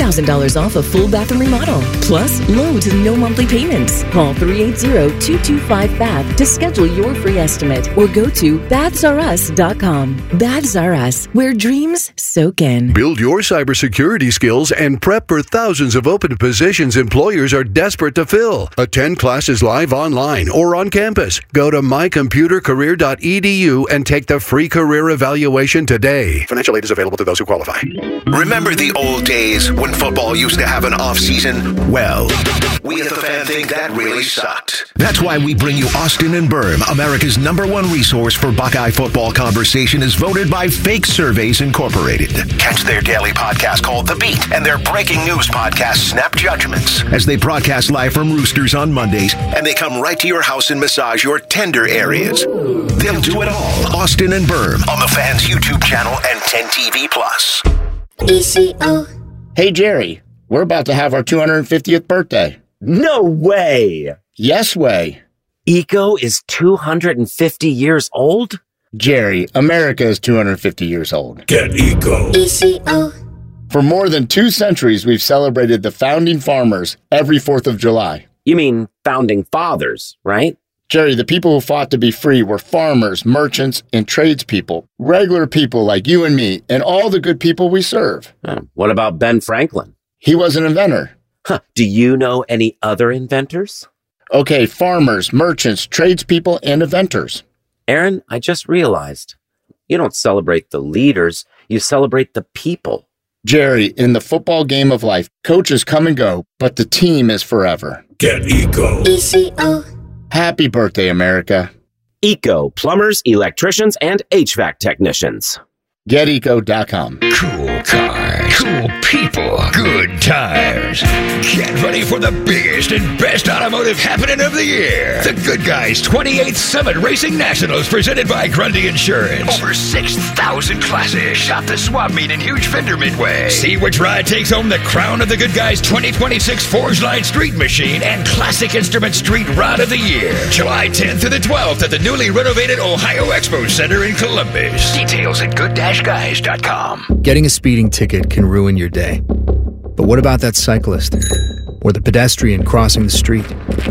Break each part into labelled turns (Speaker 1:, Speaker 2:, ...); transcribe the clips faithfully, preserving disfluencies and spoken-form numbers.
Speaker 1: thousand dollars off a full bathroom remodel. Plus, loads and no monthly payments. Call three eight zero, two two five, B A T H to schedule your free estimate or go to baths r us dot com. Baths R Us, where dreams soak in.
Speaker 2: Build your cybersecurity skills and prep for thousands of open positions employers are desperate to fill. Attend classes live online or on campus. Go to my computer career dot e d u and take the free career evaluation today. Financial aid is available to those who qualify.
Speaker 3: Remember the old days when football used to have an off-season? Well, we at The Fan think that really sucked. That's why we bring you Austin and Berm, America's number one resource for Buckeye football conversation, is voted by Fake Surveys Incorporated. Catch their daily podcast called The Beat and their breaking news podcast, Snap Judgments, as they broadcast live from Roosters on Mondays, and they come right to your house and massage your tender areas. They'll do it all. Austin and Berm on The Fan's YouTube channel and ten T V Plus.
Speaker 4: E C O.
Speaker 5: Hey, Jerry, we're about to have our two hundred fiftieth birthday.
Speaker 6: No way!
Speaker 5: Yes way.
Speaker 6: Eco is two hundred fifty years old?
Speaker 5: Jerry, America is two hundred fifty years old.
Speaker 7: Get Eco.
Speaker 4: E C O.
Speaker 5: For more than two centuries, we've celebrated the founding farmers every fourth of July.
Speaker 6: You mean founding fathers, right?
Speaker 5: Jerry, the people who fought to be free were farmers, merchants, and tradespeople. Regular people like you and me, and all the good people we serve.
Speaker 6: Uh, what about Ben Franklin?
Speaker 5: He was an inventor.
Speaker 6: Huh. Do you know any other inventors?
Speaker 5: Okay, farmers, merchants, tradespeople, and inventors.
Speaker 6: Aaron, I just realized you don't celebrate the leaders, you celebrate the people.
Speaker 5: Jerry, in the football game of life, coaches come and go, but the team is forever.
Speaker 7: Get Eco.
Speaker 4: E C O.
Speaker 5: Happy birthday, America.
Speaker 6: Eco, plumbers, electricians, and H V A C technicians.
Speaker 5: Get eco dot com.
Speaker 7: Cool cars, cool people, good tires. Get ready for the biggest and best automotive happening of the year. The Good Guys twenty-eighth Summit Racing Nationals, presented by Grundy Insurance. Over six thousand classes. Shop the swap meet in Huge Fender Midway. See which ride takes home the crown of the Good Guys twenty twenty-six Forge Line Street Machine and Classic Instrument Street Rod of the Year. July tenth to the twelfth at the newly renovated Ohio Expo Center in Columbus. Details at good guys dot com.
Speaker 8: Getting a speeding ticket can ruin your day. But what about that cyclist? Or the pedestrian crossing the street?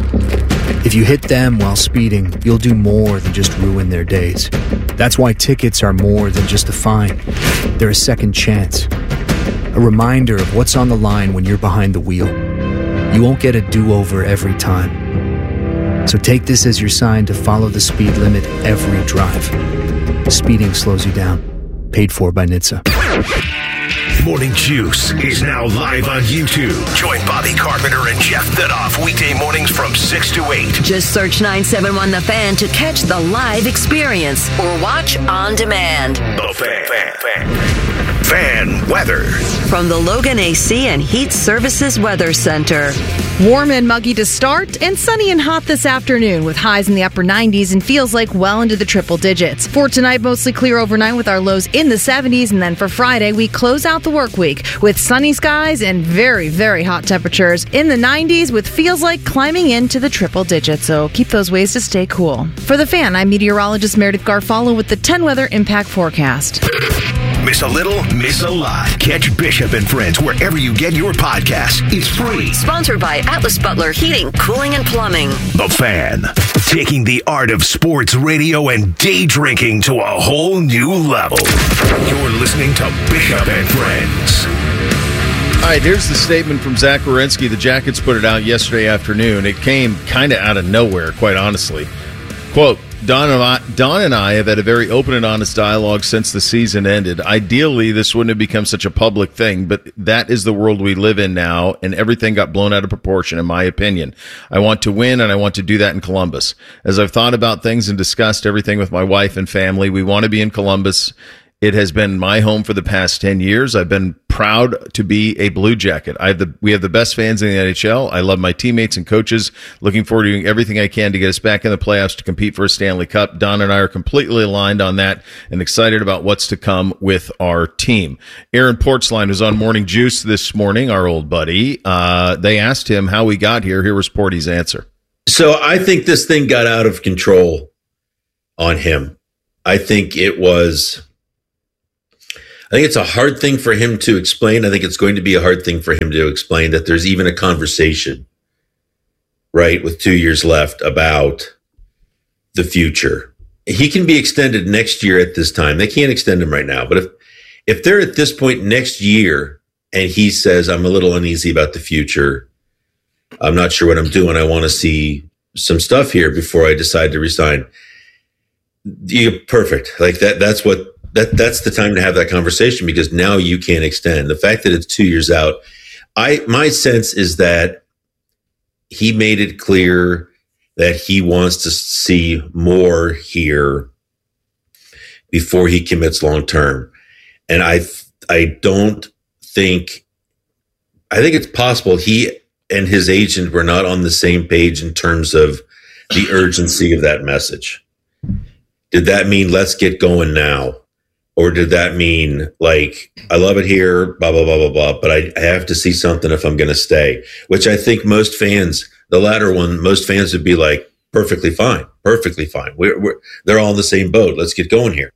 Speaker 8: If you hit them while speeding, you'll do more than just ruin their days. That's why tickets are more than just a fine. They're a second chance. A reminder of what's on the line when you're behind the wheel. You won't get a do-over every time. So take this as your sign to follow the speed limit every drive. Speeding slows you down. Paid for by N H T S A.
Speaker 3: Morning Juice is now live on YouTube. Join Bobby Carpenter and Jeff Thidoff weekday mornings from six to eight.
Speaker 9: Just search nine seven one The Fan to catch the live experience or watch on demand.
Speaker 3: The Fan. Fan. Fan. Fan weather.
Speaker 9: From the Logan A C and Heat Services Weather Center.
Speaker 10: Warm and muggy to start, and sunny and hot this afternoon with highs in the upper nineties and feels like well into the triple digits. For tonight, mostly clear overnight with our lows in the seventies, and then for Friday, we close out the work week with sunny skies and very, very hot temperatures in the nineties with feels like climbing into the triple digits, so keep those ways to stay cool. For The Fan, I'm meteorologist Meredith Garfalo with the ten Weather Impact Forecast.
Speaker 3: Miss a little, miss a lot. Catch Bishop and Friends wherever you get your podcasts. It's free.
Speaker 9: Sponsored by Atlas Butler Heating, Cooling, and Plumbing.
Speaker 3: The Fan, taking the art of sports radio and day drinking to a whole new level. You're listening to Bishop and Friends.
Speaker 11: All right, here's the statement from Zach Werenski. The Jackets put it out yesterday afternoon. It came kind of out of nowhere, quite honestly. Quote, Don and, I, Don and I have had a very open and honest dialogue since the season ended. Ideally, this wouldn't have become such a public thing, but that is the world we live in now, and everything got blown out of proportion, in my opinion. I want to win, and I want to do that in Columbus. As I've thought about things and discussed everything with my wife and family, we want to be in Columbus. It has been my home for the past ten years. I've been proud to be a Blue Jacket. I have the, we have the best fans in the N H L. I love my teammates and coaches. Looking forward to doing everything I can to get us back in the playoffs to compete for a Stanley Cup. Don and I are completely aligned on that and excited about what's to come with our team. Aaron Portzline was on Morning Juice this morning, our old buddy. Uh, they asked him how we got here. Here was Porty's answer.
Speaker 12: So I think this thing got out of control on him. I think it was... I think it's a hard thing for him to explain. I think it's going to be a hard thing for him to explain that there's even a conversation, right, with two years left about the future. He can be extended next year at this time. They can't extend him right now. But if, if they're at this point next year and he says, I'm a little uneasy about the future, I'm not sure what I'm doing, I want to see some stuff here before I decide to resign. You perfect. Like that, that's what, that, that's the time to have that conversation, because now you can't extend. The fact that it's two years out, I, my sense is that he made it clear that he wants to see more here before he commits long term. And I, I don't think, I think it's possible he and his agent were not on the same page in terms of the urgency of that message. Did that mean let's get going now? Or did that mean like, I love it here, blah, blah, blah, blah, blah, but I, I have to see something if I'm going to stay, which I think most fans, the latter one, most fans would be like, perfectly fine, perfectly fine. We're, we're, they're all in the same boat. Let's get going here.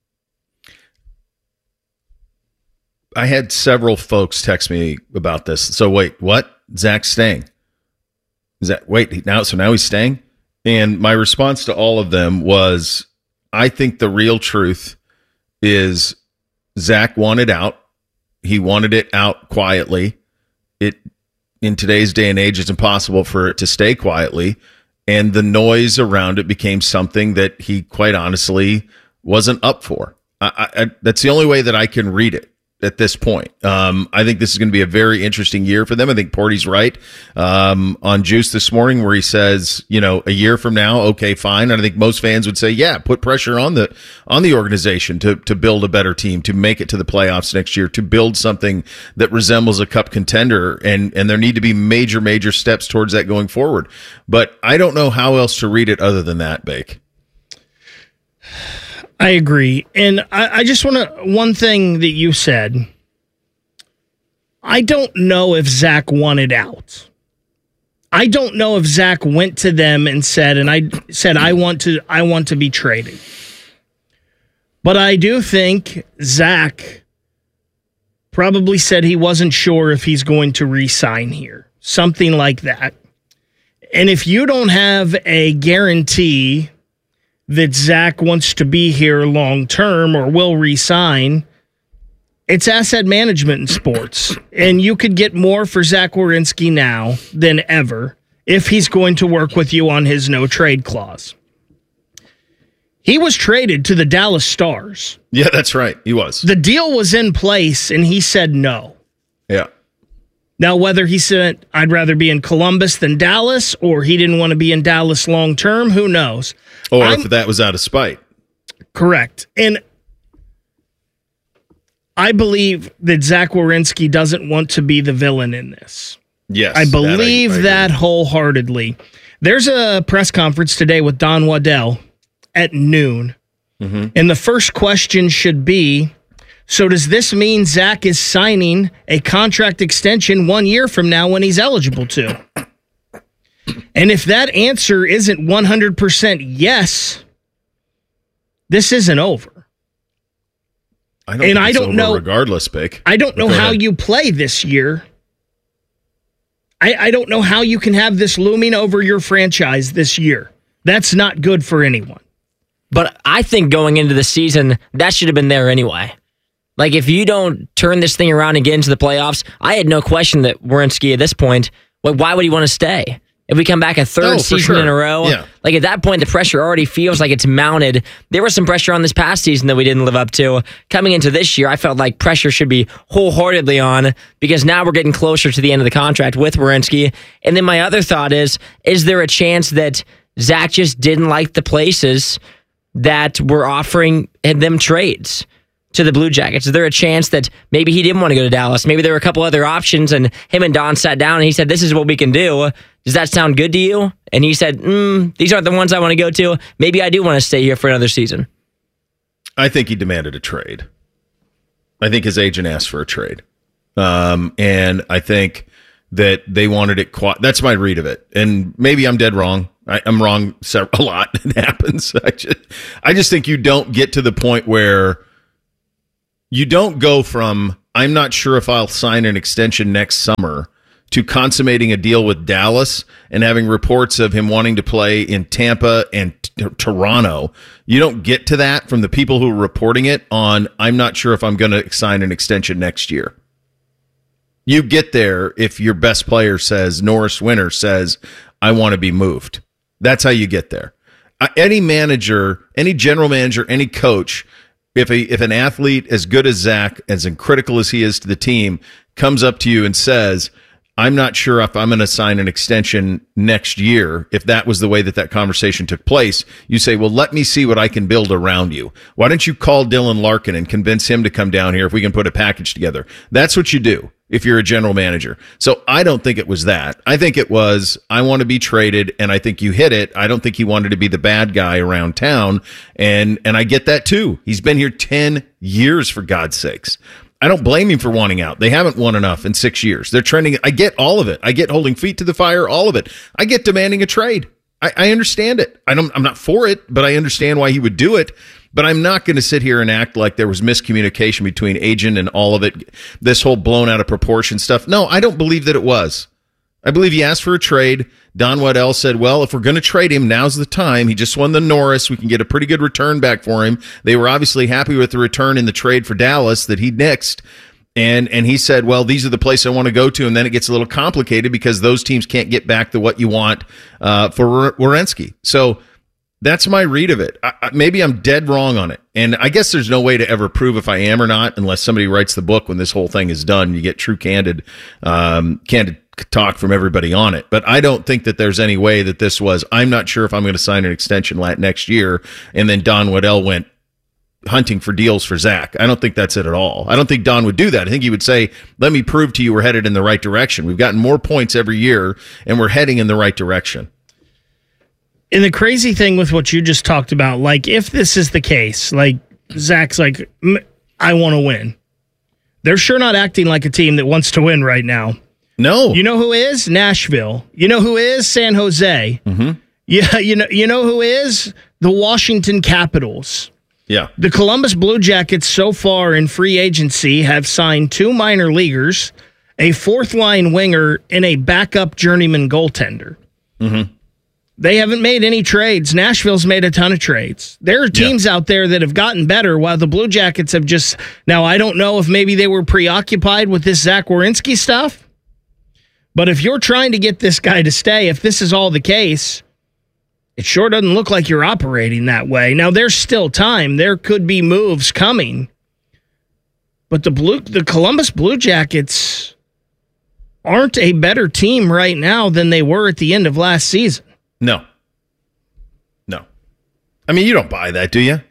Speaker 11: I had several folks text me about this. So wait, what? Zach's staying. Is that, wait, now, so now he's staying? And my response to all of them was, I think the real truth is Zach wanted out. He wanted it out quietly. It, in today's day and age, it's impossible for it to stay quietly. And the noise around it became something that he quite honestly wasn't up for. I, I, that's the only way that I can read it at this point. Um, I think this is going to be a very interesting year for them. I think Porty's right um, on Juice this morning, where he says, you know, a year from now, okay, fine. And I think most fans would say, yeah, put pressure on the on the organization to to build a better team, to make it to the playoffs next year, to build something that resembles a cup contender. And and there need to be major, major steps towards that going forward. But I don't know how else to read it other than that, Bake.
Speaker 13: I agree. And I, I just want to, one thing that you said, I don't know if Zach wanted out. I don't know if Zach went to them and said, and I said, I want to, I want to be traded. But I do think Zach probably said he wasn't sure if he's going to re-sign here. Something like that. And if you don't have a guarantee that Zach wants to be here long term or will re-sign, it's asset management in sports. And you could get more for Zach Werenski now than ever if he's going to work with you on his no trade clause. He was traded to the Dallas Stars.
Speaker 11: Yeah, that's right. He was.
Speaker 13: The deal was in place and he said no.
Speaker 11: Yeah.
Speaker 13: Now, whether he said, I'd rather be in Columbus than Dallas, or he didn't want to be in Dallas long term, who knows?
Speaker 11: Or
Speaker 13: I'm,
Speaker 11: if that was out of spite.
Speaker 13: Correct. And I believe that Zach Werenski doesn't want to be the villain in this.
Speaker 11: Yes.
Speaker 13: I believe
Speaker 11: that, I, I
Speaker 13: that wholeheartedly. There's a press conference today with Don Waddell at noon. Mm-hmm. And the first question should be, so does this mean Zach is signing a contract extension one year from now when he's eligible to? And if that answer isn't one hundred percent yes, this isn't over.
Speaker 11: I don't
Speaker 13: and
Speaker 11: think
Speaker 13: I
Speaker 11: it's
Speaker 13: don't
Speaker 11: over
Speaker 13: know,
Speaker 11: regardless, Pick.
Speaker 13: I don't know how
Speaker 11: ahead.
Speaker 13: you play this year. I, I don't know how you can have this looming over your franchise this year. That's not good for anyone.
Speaker 14: But I think going into the season, that should have been there anyway. Like, if you don't turn this thing around and get into the playoffs, I had no question that Werenski at this point, like, why would he want to stay? If we come back a third
Speaker 11: oh,
Speaker 14: season
Speaker 11: sure.
Speaker 14: in a row,
Speaker 11: yeah.
Speaker 14: like at that point, the pressure already feels like it's mounted. There was some pressure on this past season that we didn't live up to. Coming into this year, I felt like pressure should be wholeheartedly on, because now we're getting closer to the end of the contract with Werenski. And then my other thought is, is there a chance that Zach just didn't like the places that were offering them trades to the Blue Jackets? Is there a chance that maybe he didn't want to go to Dallas? Maybe there were a couple other options, and him and Don sat down and he said, this is what we can do. Does that sound good to you? And he said, mm, these aren't the ones I want to go to. Maybe I do want to stay here for another season.
Speaker 11: I think he demanded a trade. I think his agent asked for a trade. Um, and I think that they wanted it quiet. That's my read of it. And maybe I'm dead wrong. I, I'm wrong a lot. It happens. I just, I just think you don't get to the point where You don't go from, I'm not sure if I'll sign an extension next summer, to consummating a deal with Dallas and having reports of him wanting to play in Tampa and t- Toronto. You don't get to that from the people who are reporting it on, I'm not sure if I'm going to sign an extension next year. You get there if your best player says, Norris Winter says, I want to be moved. That's how you get there. Uh, any manager, any general manager, any coach, if a if an athlete as good as Zach, as critical as he is to the team, comes up to you and says, I'm not sure if I'm going to sign an extension next year, if that was the way that that conversation took place, you say, well, let me see what I can build around you. Why don't you call Dylan Larkin and convince him to come down here if we can put a package together? That's what you do if you're a general manager. So I don't think it was that. I think it was, I want to be traded, and I think you hit it. I don't think he wanted to be the bad guy around town, and and I get that too. He's been here ten years, for God's sakes. I don't blame him for wanting out. They haven't won enough in six years. They're trending. I get all of it. I get holding feet to the fire, all of it. I get demanding a trade. I, I understand it. I don't, I'm not for it, but I understand why he would do it. But I'm not going to sit here and act like there was miscommunication between agent and all of it, this whole blown out of proportion stuff. No, I don't believe that it was. I believe he asked for a trade. Don Waddell said, well, if we're going to trade him, now's the time. He just won the Norris. We can get a pretty good return back for him. They were obviously happy with the return in the trade for Dallas that he nixed. And and he said, well, these are the places I want to go to. And then it gets a little complicated because those teams can't get back the what you want uh, for Werenski. So that's my read of it. I, I, maybe I'm dead wrong on it. And I guess there's no way to ever prove if I am or not unless somebody writes the book when this whole thing is done. You get true candid, um, candid talk from everybody on it. But I don't think that there's any way that this was, I'm not sure if I'm going to sign an extension next year. And then Don Waddell went hunting for deals for Zach. I don't think that's it at all. I don't think Don would do that. I think he would say, let me prove to you we're headed in the right direction. We've gotten more points every year and we're heading in the right direction.
Speaker 13: And the crazy thing with what you just talked about, like if this is the case, like Zach's like, I want to win. They're sure not acting like a team that wants to win right now.
Speaker 11: No.
Speaker 13: You know who is? Nashville. You know who is? San Jose.
Speaker 11: Mm-hmm.
Speaker 13: Yeah, you know, you know who is? The Washington Capitals.
Speaker 11: Yeah.
Speaker 13: The Columbus Blue Jackets so far in free agency have signed two minor leaguers, a fourth line winger, and a backup journeyman goaltender.
Speaker 11: Mm-hmm.
Speaker 13: They haven't made any trades. Nashville's made a ton of trades. There are teams yeah. out there that have gotten better while the Blue Jackets have just... Now, I don't know if maybe they were preoccupied with this Zach Werenski stuff, but if you're trying to get this guy to stay, if this is all the case, it sure doesn't look like you're operating that way. Now, there's still time. There could be moves coming. But the Blue, the Columbus Blue Jackets aren't a better team right now than they were at the end of last season.
Speaker 11: No. No. I mean, you don't buy that, do you?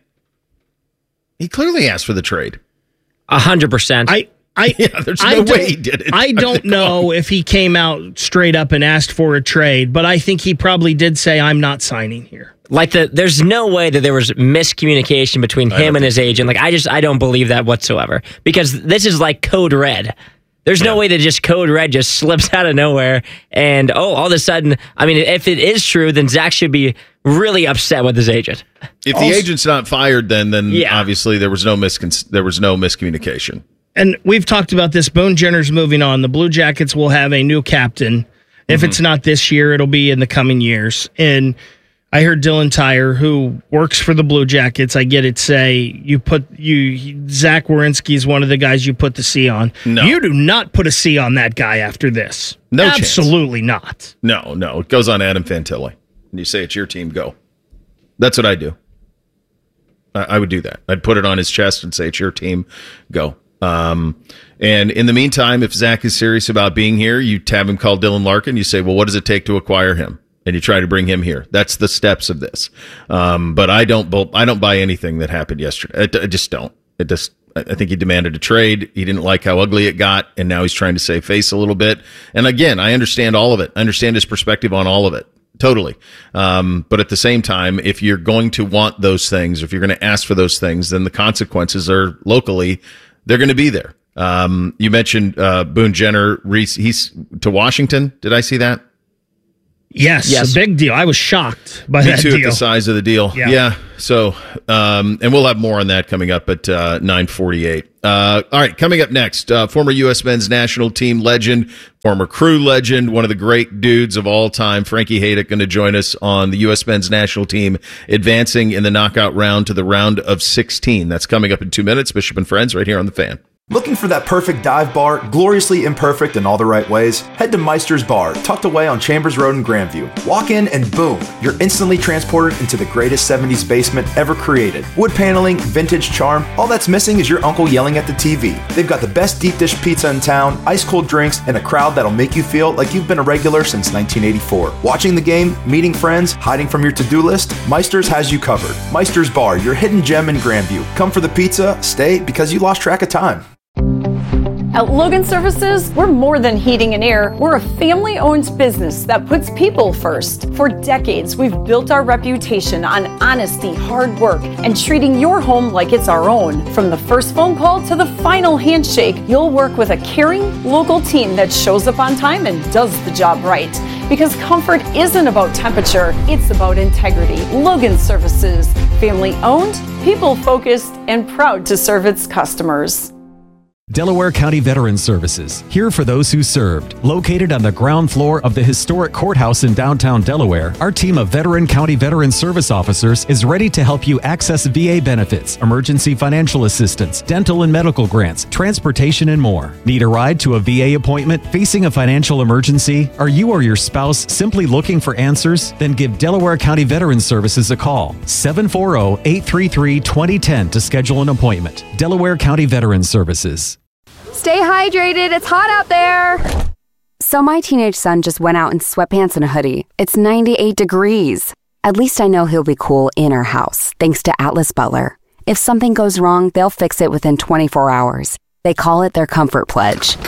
Speaker 11: He clearly asked for the trade.
Speaker 14: A hundred percent.
Speaker 13: I, I,
Speaker 11: yeah, there's
Speaker 13: I
Speaker 11: no way he did it.
Speaker 13: I don't know if he came out straight up and asked for a trade, but I think he probably did say, I'm not signing here.
Speaker 14: Like the, there's no way that there was miscommunication between him and his agent. Like I just, I don't believe that whatsoever because this is like code red. There's no yeah. way that just code red just slips out of nowhere and, oh, all of a sudden, I mean, if it is true, then Zach should be really upset with his agent.
Speaker 11: If also, the agent's not fired, then then yeah. obviously there was no miscon- there was no miscommunication.
Speaker 13: And we've talked about this. Boone Jenner's moving on. The Blue Jackets will have a new captain. If mm-hmm. it's not this year, it'll be in the coming years. And I heard Dylan Tyre, who works for the Blue Jackets, I get it, say you put you Zach Werenski is one of the guys you put the C on.
Speaker 11: No.
Speaker 13: You do not put a C on that guy after this.
Speaker 11: No
Speaker 13: Absolutely
Speaker 11: chance.
Speaker 13: not.
Speaker 11: No, no. It goes on Adam Fantilli. And you say it's your team, go. That's what I do. I, I would do that. I'd put it on his chest and say it's your team, go. Um, and in the meantime, if Zach is serious about being here, you have him call Dylan Larkin. You say, well, what does it take to acquire him? And you try to bring him here. That's the steps of this. Um, but I don't, I don't buy anything that happened yesterday. I, I just don't. It just, I think he demanded a trade. He didn't like how ugly it got, and now he's trying to save face a little bit. And again, I understand all of it. I understand his perspective on all of it. Totally. Um, but at the same time, if you're going to want those things, if you're going to ask for those things, then the consequences are locally, they're going to be there. Um, you mentioned uh, Boone Jenner. He's to Washington. Did I see that?
Speaker 13: Yes,
Speaker 14: Yes.
Speaker 13: a big deal. I was shocked by
Speaker 11: Me
Speaker 13: that
Speaker 11: too,
Speaker 13: deal.
Speaker 11: at the size of the deal.
Speaker 13: Yeah.
Speaker 11: Yeah. So, um, and we'll have more on that coming up at uh, nine forty-eight. Uh, all right, coming up next, uh, former U S men's national team legend, former crew legend, one of the great dudes of all time, Frankie Hayduck, going to join us on the U S men's national team advancing in the knockout round to the round of sixteen. That's coming up in two minutes. Bishop and Friends right here on The Fan.
Speaker 15: Looking for that perfect dive bar, gloriously imperfect in all the right ways? Head to Meister's Bar, tucked away on Chambers Road in Grandview. Walk in and boom, you're instantly transported into the greatest seventies basement ever created. Wood paneling, vintage charm, all that's missing is your uncle yelling at the T V. They've got the best deep dish pizza in town, ice cold drinks, and a crowd that'll make you feel like you've been a regular since nineteen eighty-four. Watching the game, meeting friends, hiding from your to-do list, Meister's has you covered. Meister's Bar, your hidden gem in Grandview. Come for the pizza, stay because you lost track of time.
Speaker 16: At Logan Services, we're more than heating and air. We're a family-owned business that puts people first. For decades, we've built our reputation on honesty, hard work, and treating your home like it's our own. From the first phone call to the final handshake, you'll work with a caring, local team that shows up on time and does the job right. Because comfort isn't about temperature, it's about integrity. Logan Services, family-owned, people-focused, and proud to serve its customers.
Speaker 17: Delaware County Veterans Services, here for those who served. Located on the ground floor of the historic courthouse in downtown Delaware, our team of veteran county veteran service officers is ready to help you access V A benefits, emergency financial assistance, dental and medical grants, transportation, and more. Need a ride to a V A appointment? Facing a financial emergency? Are you or your spouse simply looking for answers? Then give Delaware County Veterans Services a call. seven four zero, eight three three, two zero one zero to schedule an appointment. Delaware County Veterans Services.
Speaker 18: Stay hydrated, it's hot out there. So my teenage son just went out in sweatpants and a hoodie. It's ninety-eight degrees. At least I know he'll be cool in our house, thanks to Atlas Butler. If something goes wrong, they'll fix it within twenty-four hours. They call it their Comfort Pledge.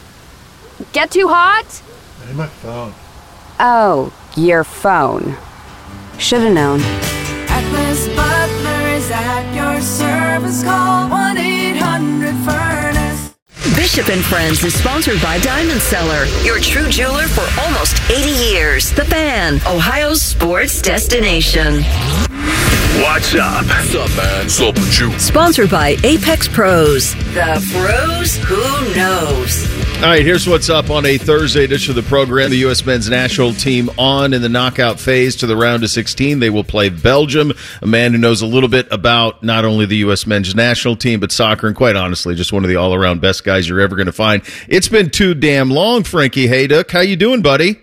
Speaker 18: Get too hot?
Speaker 19: Hey, my phone.
Speaker 18: Oh, your phone. Should've known.
Speaker 20: Atlas Butler is at your service. Call one eight hundred furnace.
Speaker 9: Bishop and Friends is sponsored by Diamond Seller, your true jeweler for almost eighty years. The Fan, Ohio's sports destination.
Speaker 3: What's up? What's up, man? What's up with you?
Speaker 9: Sponsored by Apex Pros. The pros who knows.
Speaker 11: All right, here's what's up on a Thursday edition of the program. The U S men's national team on in the knockout phase to the round of sixteen. They will play Belgium, a man who knows a little bit about not only the U S men's national team, but soccer, and quite honestly, just one of the all-around best guys you're ever going to find. It's been too damn long, Frankie Hayduck. How you doing, buddy?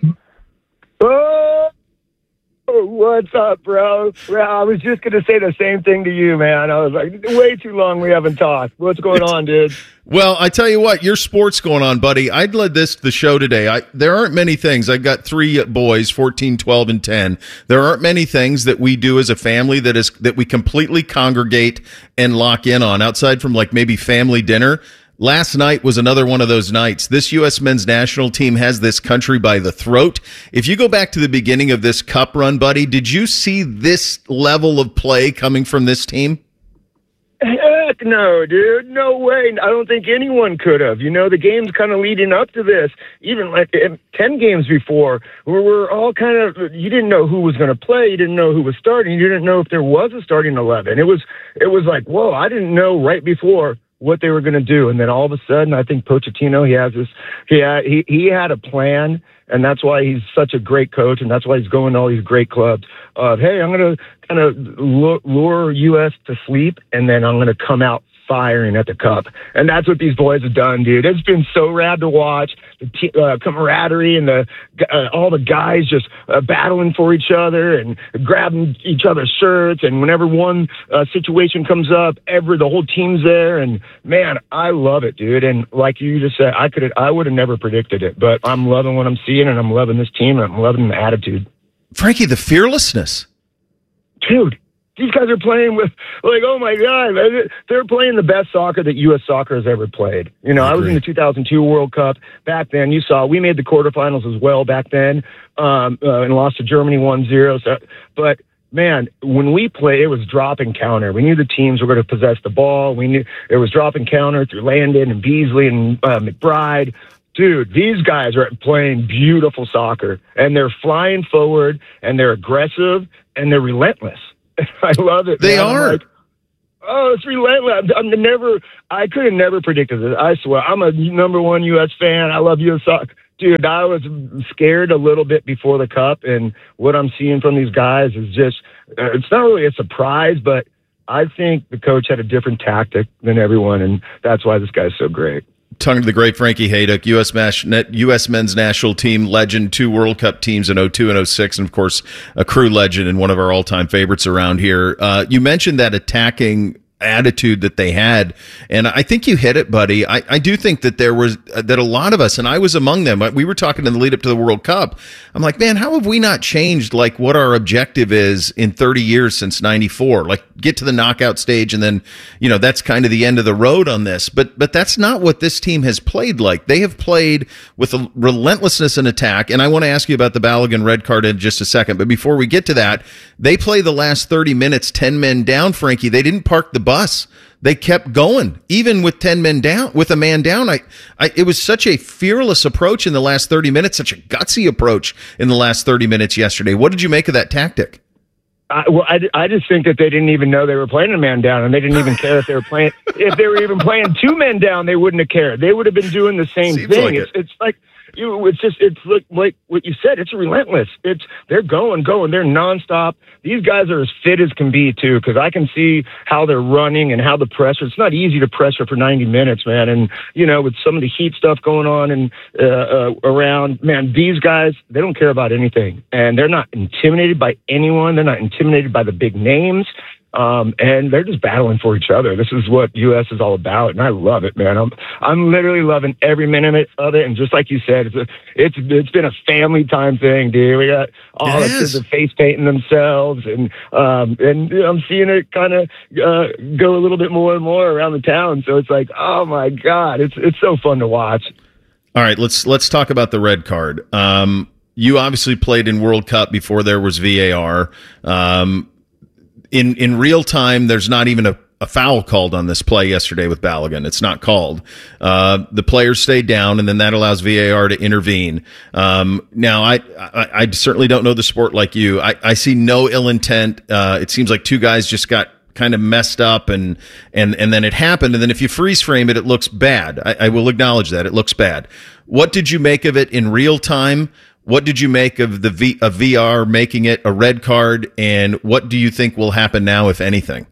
Speaker 21: Oh, what's up, bro? Well, I was just going to say the same thing to you, man. I was like, way too long we haven't talked. What's going on, dude?
Speaker 11: Well, I tell you what, your sport's going on, buddy. I'd led this the show today. I, there aren't many things. I've got three boys, fourteen, twelve, and ten. There aren't many things that we do as a family that is that we completely congregate and lock in on, outside from like maybe family dinner. Last night was another one of those nights. This U S men's national team has this country by the throat. If you go back to the beginning of this cup run, buddy, did you see this level of play coming from this team?
Speaker 21: Heck no, dude. No way. I don't think anyone could have. You know, the games kind of leading up to this, even like ten games before, we were all kind of, you didn't know who was going to play. You didn't know who was starting. You didn't know if there was a starting eleven. It was, it was like, whoa, I didn't know right before what they were going to do. And then all of a sudden, I think Pochettino, he has this, he had, he, he had a plan, and that's why he's such a great coach, and that's why he's going to all these great clubs of, hey, I'm going to kind of lure U S to sleep, and then I'm going to come out firing at the cup. And that's what these boys have done, dude. It's been so rad to watch. The t- uh, camaraderie and the uh, all the guys just uh, battling for each other and grabbing each other's shirts. And whenever one uh, situation comes up, every the whole team's there. And man, I love it, dude. And like you just said, I could I would have never predicted it, but I'm loving what I'm seeing, and I'm loving this team, and I'm loving the attitude.
Speaker 11: Frankie, the fearlessness,
Speaker 21: dude. These guys are playing with, like, oh, my God, they're playing the best soccer that U S soccer has ever played. You know, I, I was in the two thousand two World Cup. Back then, you saw, we made the quarterfinals as well back then, um, uh, and lost to Germany one zero. So, but, man, when we played, it was drop and counter. We knew the teams were going to possess the ball. We knew it was drop and counter through Landon and Beasley and uh, McBride. dude, these guys are playing beautiful soccer, and they're flying forward, and they're aggressive, and they're relentless. I love it.
Speaker 11: They
Speaker 21: man.
Speaker 11: are.
Speaker 21: I'm like, oh, it's relentless. I'm, I'm never. I could have never predicted this. I swear. I'm a number one U S fan. I love U S soccer. Dude, I was scared a little bit before the Cup, and what I'm seeing from these guys is just, uh, it's not really a surprise, but I think the coach had a different tactic than everyone, and that's why this guy's so great.
Speaker 11: Talking to the great Frankie Hayduk, U S Mas- U S men's national team legend, two World Cup teams in oh two and oh six, and of course, a crew legend and one of our all-time favorites around here. Uh, you mentioned that attacking attitude that they had, and I think you hit it, buddy. I, I do think that there was uh, that a lot of us, and I was among them. We were talking in the lead up to the World Cup. I'm like, man, how have we not changed like what our objective is in thirty years since ninety-four? Like, get to the knockout stage, and then you know that's kind of the end of the road on this. But but that's not what this team has played like. They have played with a relentlessness in attack. And I want to ask you about the Balogun red card in just a second. But before we get to that, they play the last thirty minutes ten men down. Frankie, they didn't park the bus. Bus. They kept going, even with ten men down, with a man down. I, I, it was such a fearless approach in the last thirty minutes, such a gutsy approach in the last thirty minutes yesterday. What did you make of that tactic?
Speaker 21: I, well, I, I just think that they didn't even know they were playing a man down, and they didn't even care if they were playing. If they were even playing two men down, they wouldn't have cared. They would have been doing the same
Speaker 11: Seems
Speaker 21: thing.
Speaker 11: like
Speaker 21: it's,
Speaker 11: it.
Speaker 21: it's like. You, it's just, it's like, like what you said, it's relentless. It's, they're going, going, they're nonstop. These guys are as fit as can be too, because I can see how they're running and how the pressure, it's not easy to pressure for ninety minutes, man. And, you know, with some of the heat stuff going on and uh, uh, around, man, these guys, they don't care about anything. And they're not intimidated by anyone. They're not intimidated by the big names. Um, and they're just battling for each other. This is what U S is all about, and I love it, man. I'm I'm literally loving every minute of it. And just like you said, it's a, it's it's been a family time thing, dude. We got all the kids are face painting themselves, and um, and I'm seeing it kind of uh, go a little bit more and more around the town. So it's like, oh my god, it's it's so fun to watch.
Speaker 11: All right, let's let's talk about the red card. Um, you obviously played in World Cup before there was V A R. Um, In in real time, there's not even a, a foul called on this play yesterday with Balogun. It's not called. Uh, the players stayed down, and then that allows V A R to intervene. Um, now, I, I I certainly don't know the sport like you. I, I see no ill intent. Uh, it seems like two guys just got kind of messed up, and and and then it happened. And then if you freeze frame it, it looks bad. I, I will acknowledge that it looks bad. What did you make of it in real time? What did you make of the v, of V R making it a red card, and what do you think will happen now, if anything?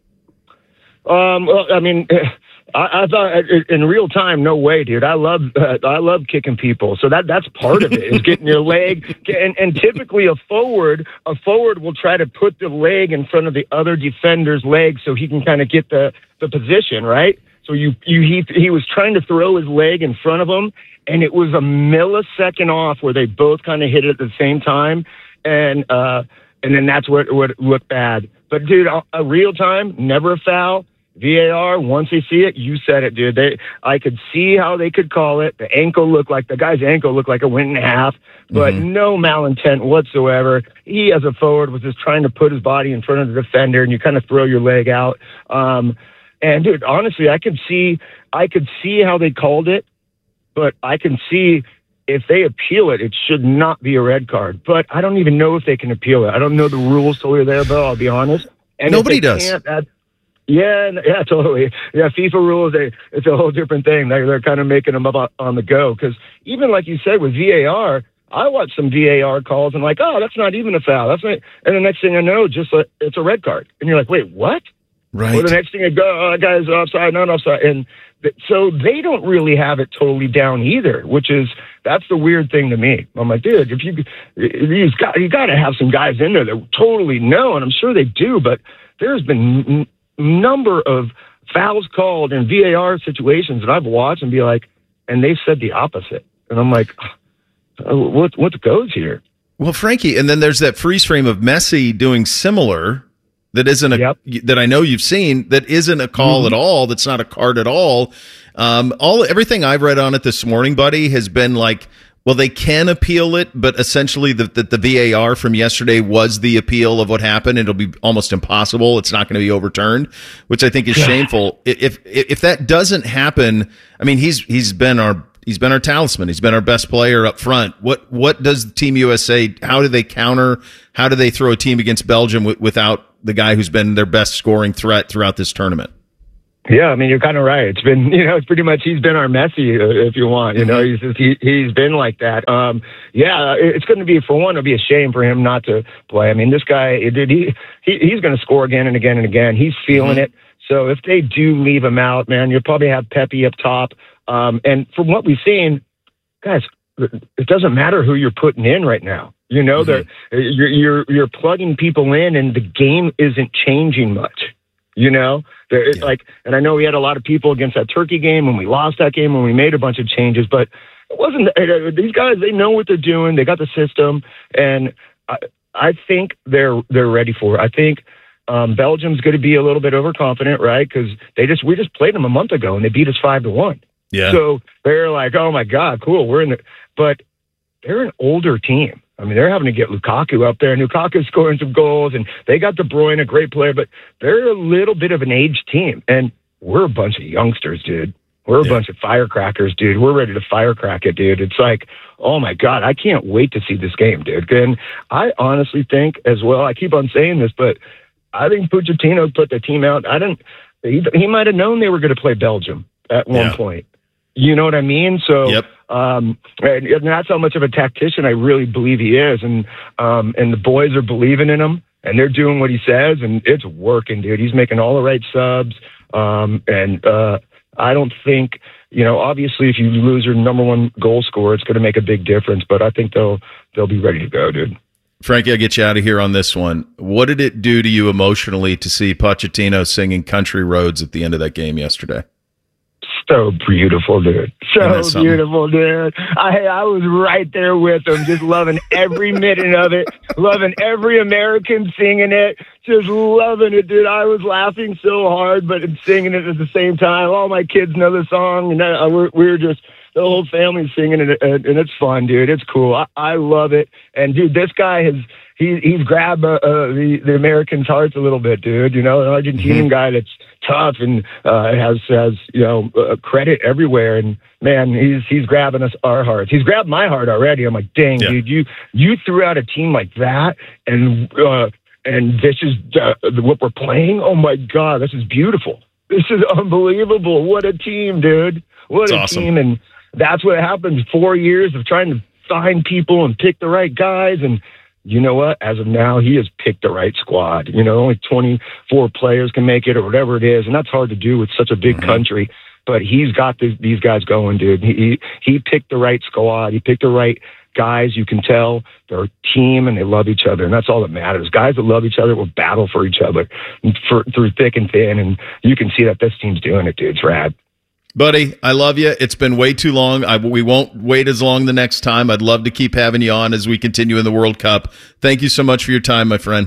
Speaker 21: Um, well, I mean, I, I thought in real time, no way, dude. I love uh, I love kicking people, so that that's part of it is getting your leg. And, and typically, a forward a forward will try to put the leg in front of the other defender's leg so he can kind of get the the position right. So you you he he was trying to throw his leg in front of him, and it was a millisecond off where they both kind of hit it at the same time, and uh, and then that's what what looked bad. But dude, a, a real time, never a foul. V A R, once they see it, you said it, dude. They, I could see how they could call it. The ankle looked like the guy's ankle looked like a went and a half, but mm-hmm. no malintent whatsoever. He, as a forward, was just trying to put his body in front of the defender, and you kind of throw your leg out. Um, And dude, honestly, I could see, I could see how they called it, but I can see if they appeal it, it should not be a red card. But I don't even know if they can appeal it. I don't know the rules totally there, Bill. I'll be honest. And
Speaker 11: nobody does.
Speaker 21: That, yeah, yeah, totally. Yeah, FIFA rules. They, it's a whole different thing. They're they're kind of making them up on the go because even like you said with V A R. I watch some V A R calls and like, oh, that's not even a foul. That's not. And the next thing I know, just like, it's a red card, and you're like, wait, what?
Speaker 11: Right.
Speaker 21: Or the next thing I go, oh, that guy's offside, not offside. And th- so they don't really have it totally down either, which is, that's the weird thing to me. I'm like, dude, if you, you've got, you got to have some guys in there that totally know, and I'm sure they do, but there's been n- number of fouls called in V A R situations that I've watched and be like, and they said the opposite. And I'm like, oh, what, what goes here?
Speaker 11: Well, Frankie, and then there's that freeze frame of Messi doing similar. That isn't a yep. that I know you've seen. That isn't a call mm-hmm. at all. That's not a card at all. Um, all everything I've read on it this morning, buddy, has been like, well, they can appeal it, but essentially the the, the V A R from yesterday was the appeal of what happened. It'll be almost impossible. It's not going to be overturned, which I think is shameful. If if if that doesn't happen, I mean, he's he's been our he's been our talisman. He's been our best player up front. What what does Team U S A? How do they counter? How do they throw a team against Belgium w- without the guy who's been their best scoring threat throughout this tournament?
Speaker 21: Yeah, I mean, you're kind of right. It's been, you know, it's pretty much, he's been our Messi, uh, if you want, you know, he's just, he, he's been like that. Um, yeah, it's going to be, for one, it'll be a shame for him not to play. I mean, this guy, did he, he he's going to score again and again and again. He's feeling mm-hmm. it. So if they do leave him out, man, you'll probably have Pepe up top. Um, and from what we've seen, guys, it doesn't matter who you're putting in right now. You know, mm-hmm. you're, you're, you're plugging people in and the game isn't changing much. You know, it's yeah. like, and I know we had a lot of people against that Turkey game when we lost that game when we made a bunch of changes, but it wasn't, these guys, they know what they're doing. They got the system, and I, I think they're, they're ready for it. I think um, Belgium's going to be a little bit overconfident, right? Because they just, we just played them a month ago and they beat us five to one.
Speaker 11: Yeah.
Speaker 21: So they're like, oh my God, cool. We're in the, but they're an older team. I mean, they're having to get Lukaku up there. Lukaku's scoring some goals, and they got De Bruyne, a great player, but they're a little bit of an aged team. And we're a bunch of youngsters, dude. We're a yeah. bunch of firecrackers, dude. We're ready to firecrack it, dude. It's like, oh my God, I can't wait to see this game, dude. And I honestly think as well, I keep on saying this, but I think Pochettino put the team out. I didn't, he, he might have known they were going to play Belgium at one
Speaker 11: yeah.
Speaker 21: point. You know what I mean? So,
Speaker 11: yep.
Speaker 21: um, and, and that's how much of a tactician I really believe he is. And, um, and the boys are believing in him and they're doing what he says, and it's working, dude. He's making all the right subs. Um, and, uh, I don't think, you know, obviously if you lose your number one goal scorer, it's going to make a big difference, but I think they'll, they'll be ready to go, dude.
Speaker 11: Frankie, I'll get you out of here on this one. What did it do to you emotionally to see Pochettino singing Country Roads at the end of that game yesterday?
Speaker 21: So beautiful, dude. So beautiful, dude. I I was right there with him, just loving every minute of it, loving every American singing it, just loving it, dude. I was laughing so hard, but singing it at the same time. All my kids know the song, and I, we're, we're just, the whole family's singing it, and, and it's fun, dude. It's cool. I, I love it. And, dude, this guy has, he, he's grabbed uh, uh, the, the Americans' hearts a little bit, dude. You know, an Argentinian mm-hmm. guy that's tough and uh, has, has you know, uh, credit everywhere. And, man, he's he's grabbing us our hearts. He's grabbed my heart already. I'm like, dang, yeah. dude, you you threw out a team like that, and uh, and this is uh, what we're playing? Oh, my God, this is beautiful. This is unbelievable. What a team, dude. What
Speaker 11: That's
Speaker 21: a
Speaker 11: awesome.
Speaker 21: team. And that's what happens. Four years of trying to find people and pick the right guys. And you know what? As of now, he has picked the right squad. You know, only twenty-four players can make it or whatever it is. And that's hard to do with such a big mm-hmm. country. But he's got this, these guys going, dude. He, he picked the right squad. He picked the right guys. You can tell they're a team and they love each other. And that's all that matters. Guys that love each other will battle for each other for, through thick and thin. And you can see that this team's doing it, dude. It's rad.
Speaker 11: Buddy, I love you. It's been way too long. I, we won't wait as long the next time. I'd love to keep having you on as we continue in the World Cup. Thank you so much for your time, my friend.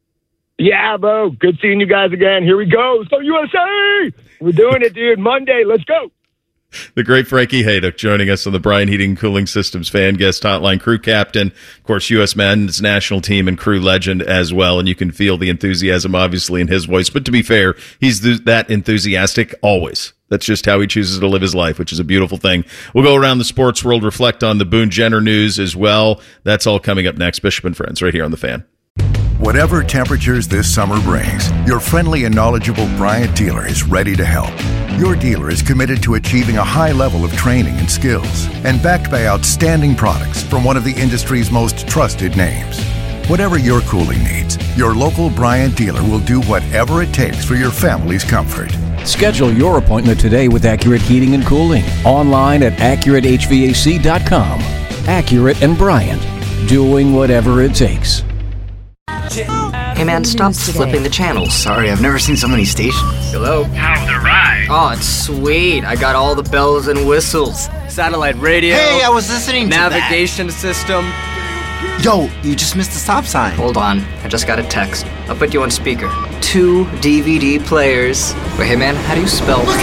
Speaker 21: Yeah, bro. Good seeing you guys again. Here we go. So U S A! We're doing it, dude. Monday. Let's go.
Speaker 11: The great Frankie Hejduk joining us on the Bryan Heating and Cooling Systems fan guest hotline, crew captain, of course, U S men's national team and crew legend as well. And you can feel the enthusiasm, obviously, in his voice. But to be fair, he's th- that enthusiastic always. That's just how he chooses to live his life, which is a beautiful thing. We'll go around the sports world, reflect on the Boone Jenner news as well. That's all coming up next. Bishop and Friends, right here on The Fan.
Speaker 19: Whatever temperatures this summer brings, your friendly and knowledgeable Bryant dealer is ready to help. Your dealer is committed to achieving a high level of training and skills, and backed by outstanding products from one of the industry's most trusted names. Whatever your cooling needs, your local Bryant dealer will do whatever it takes for your family's comfort.
Speaker 22: Schedule your appointment today with Accurate Heating and Cooling. Online at accurate H V A C dot com. Accurate and Bryant, doing whatever it takes.
Speaker 23: Hey man, stop flipping the channels.
Speaker 24: Sorry, I've never seen so many stations.
Speaker 23: Hello?
Speaker 24: How's the ride?
Speaker 23: Oh, it's sweet. I got all the bells and whistles. Satellite radio.
Speaker 24: Hey, I was listening to
Speaker 23: navigation system.
Speaker 24: Yo, you just missed the stop sign.
Speaker 23: Hold on, I just got a text. I'll put you on speaker. Two D V D players. Wait, hey man, how do you spell?
Speaker 24: Look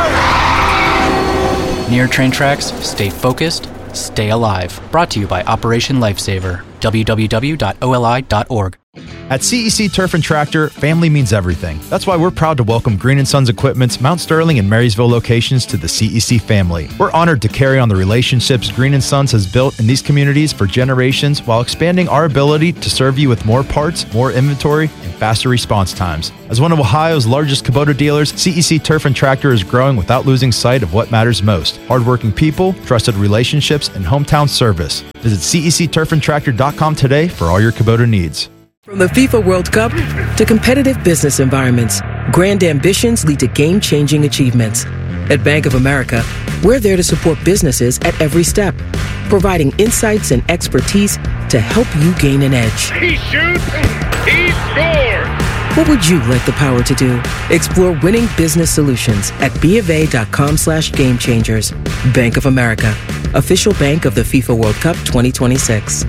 Speaker 24: out!
Speaker 25: Near train tracks, stay focused, stay alive. Brought to you by Operation Lifesaver. w w w dot o l i dot org.
Speaker 1: At C E C Turf and Tractor, family means everything. That's why we're proud to welcome Green and Sons Equipment's Mount Sterling and Marysville locations to the C E C family. We're honored to carry on the relationships Green and Sons has built in these communities for generations while expanding our ability to serve you with more parts, more inventory, and faster response times. As one of Ohio's largest Kubota dealers, C E C Turf and Tractor is growing without losing sight of what matters most: hardworking people, trusted relationships, and hometown service. Visit C E C turf and tractor dot com today for all your Kubota needs.
Speaker 2: From the FIFA World Cup to competitive business environments, grand ambitions lead to game-changing achievements. At Bank of America, we're there to support businesses at every step, providing insights and expertise to help you gain an edge.
Speaker 4: He shoots, he scores!
Speaker 2: What would you like the power to do? Explore winning business solutions at BofA.com slash game changers. Bank of America, official bank of the FIFA World Cup twenty twenty-six.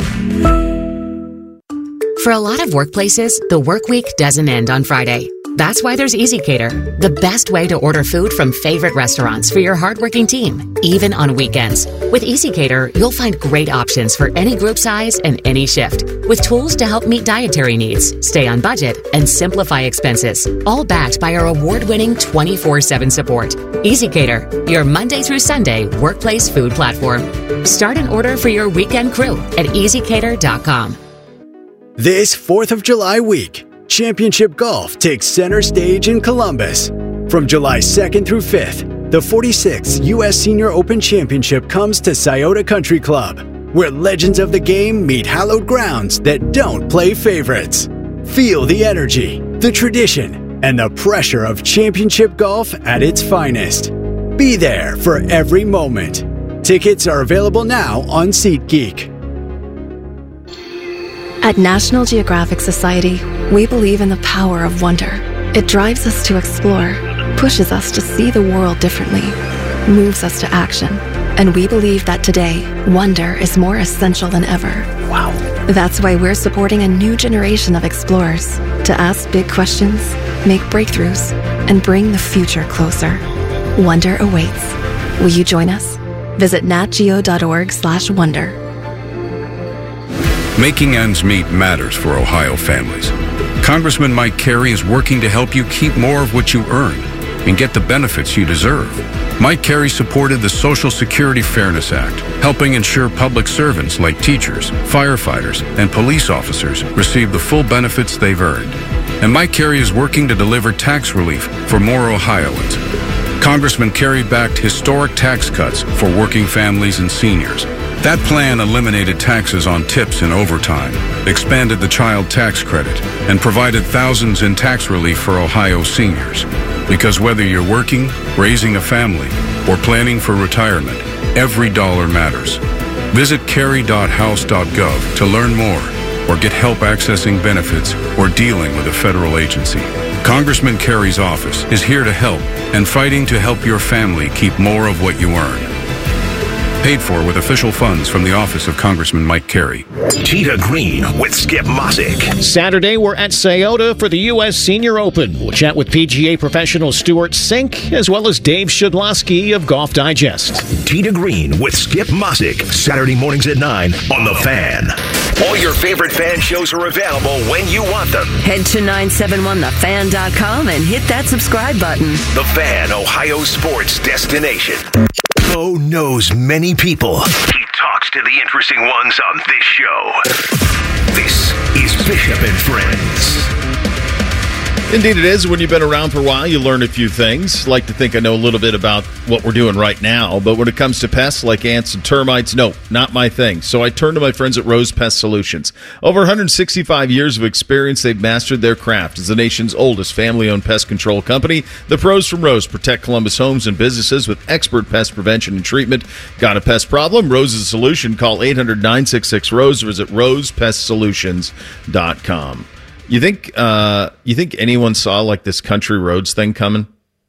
Speaker 5: For a lot of workplaces, the work week doesn't end on Friday. That's why there's EasyCater, the best way to order food from favorite restaurants for your hardworking team, even on weekends. With EasyCater, you'll find great options for any group size and any shift, with tools to help meet dietary needs, stay on budget, and simplify expenses, all backed by our award-winning twenty-four seven support. EasyCater, your Monday through Sunday workplace food platform. Start an order for your weekend crew at easy cater dot com.
Speaker 6: This fourth of July week, Championship Golf takes center stage in Columbus. From July second through fifth, the forty-sixth U S Senior Open Championship comes to Scioto Country Club, where legends of the game meet hallowed grounds that don't play favorites. Feel the energy, the tradition, and the pressure of championship golf at its finest. Be there for every moment. Tickets are available now on SeatGeek.
Speaker 26: At National Geographic Society, we believe in the power of wonder. It drives us to explore, pushes us to see the world differently, moves us to action. And we believe that today, wonder is more essential than ever. Wow. That's why we're supporting a new generation of explorers to ask big questions, make breakthroughs, and bring the future closer. Wonder awaits. Will you join us? Visit natgeo.org slash wonder.
Speaker 27: Making ends meet matters for Ohio families. Congressman Mike Carey is working to help you keep more of what you earn and get the benefits you deserve. Mike Carey supported the Social Security Fairness Act, helping ensure public servants like teachers, firefighters, and police officers receive the full benefits they've earned. And Mike Carey is working to deliver tax relief for more Ohioans. Congressman Carey backed historic tax cuts for working families and seniors. That plan eliminated taxes on tips and overtime, expanded the child tax credit, and provided thousands in tax relief for Ohio seniors. Because whether you're working, raising a family, or planning for retirement, every dollar matters. Visit carey dot house dot gov to learn more or get help accessing benefits or dealing with a federal agency. Congressman Carey's office is here to help and fighting to help your family keep more of what you earn. Paid for with official funds from the office of Congressman Mike Carey.
Speaker 3: Tee to Green with Skip Mosick.
Speaker 28: Saturday, we're at Scioto for the U S Senior Open. We'll chat with P G A professional Stuart Sink, as well as Dave Shedlowski of Golf Digest.
Speaker 3: Tee to Green with Skip Mosick. Saturday mornings at nine on The Fan. All your favorite fan shows are available when you want them.
Speaker 9: Head to nine seven one the fan dot com and hit that subscribe button.
Speaker 3: The Fan, Ohio sports destination. Bo knows many people. He talks to the interesting ones on this show. This is Bishop and Friends.
Speaker 11: Indeed it is. When you've been around for a while, you learn a few things. Like to think I know a little bit about what we're doing right now, but when it comes to pests like ants and termites, no, not my thing. So I turn to my friends at Rose Pest Solutions. Over one hundred sixty-five years of experience, they've mastered their craft. As the nation's oldest family-owned pest control company, the pros from Rose protect Columbus homes and businesses with expert pest prevention and treatment. Got a pest problem? Rose is a solution. Call eight hundred nine six six ROSE or visit rose pest solutions dot com. You think uh, you think anyone saw like this country roads thing coming?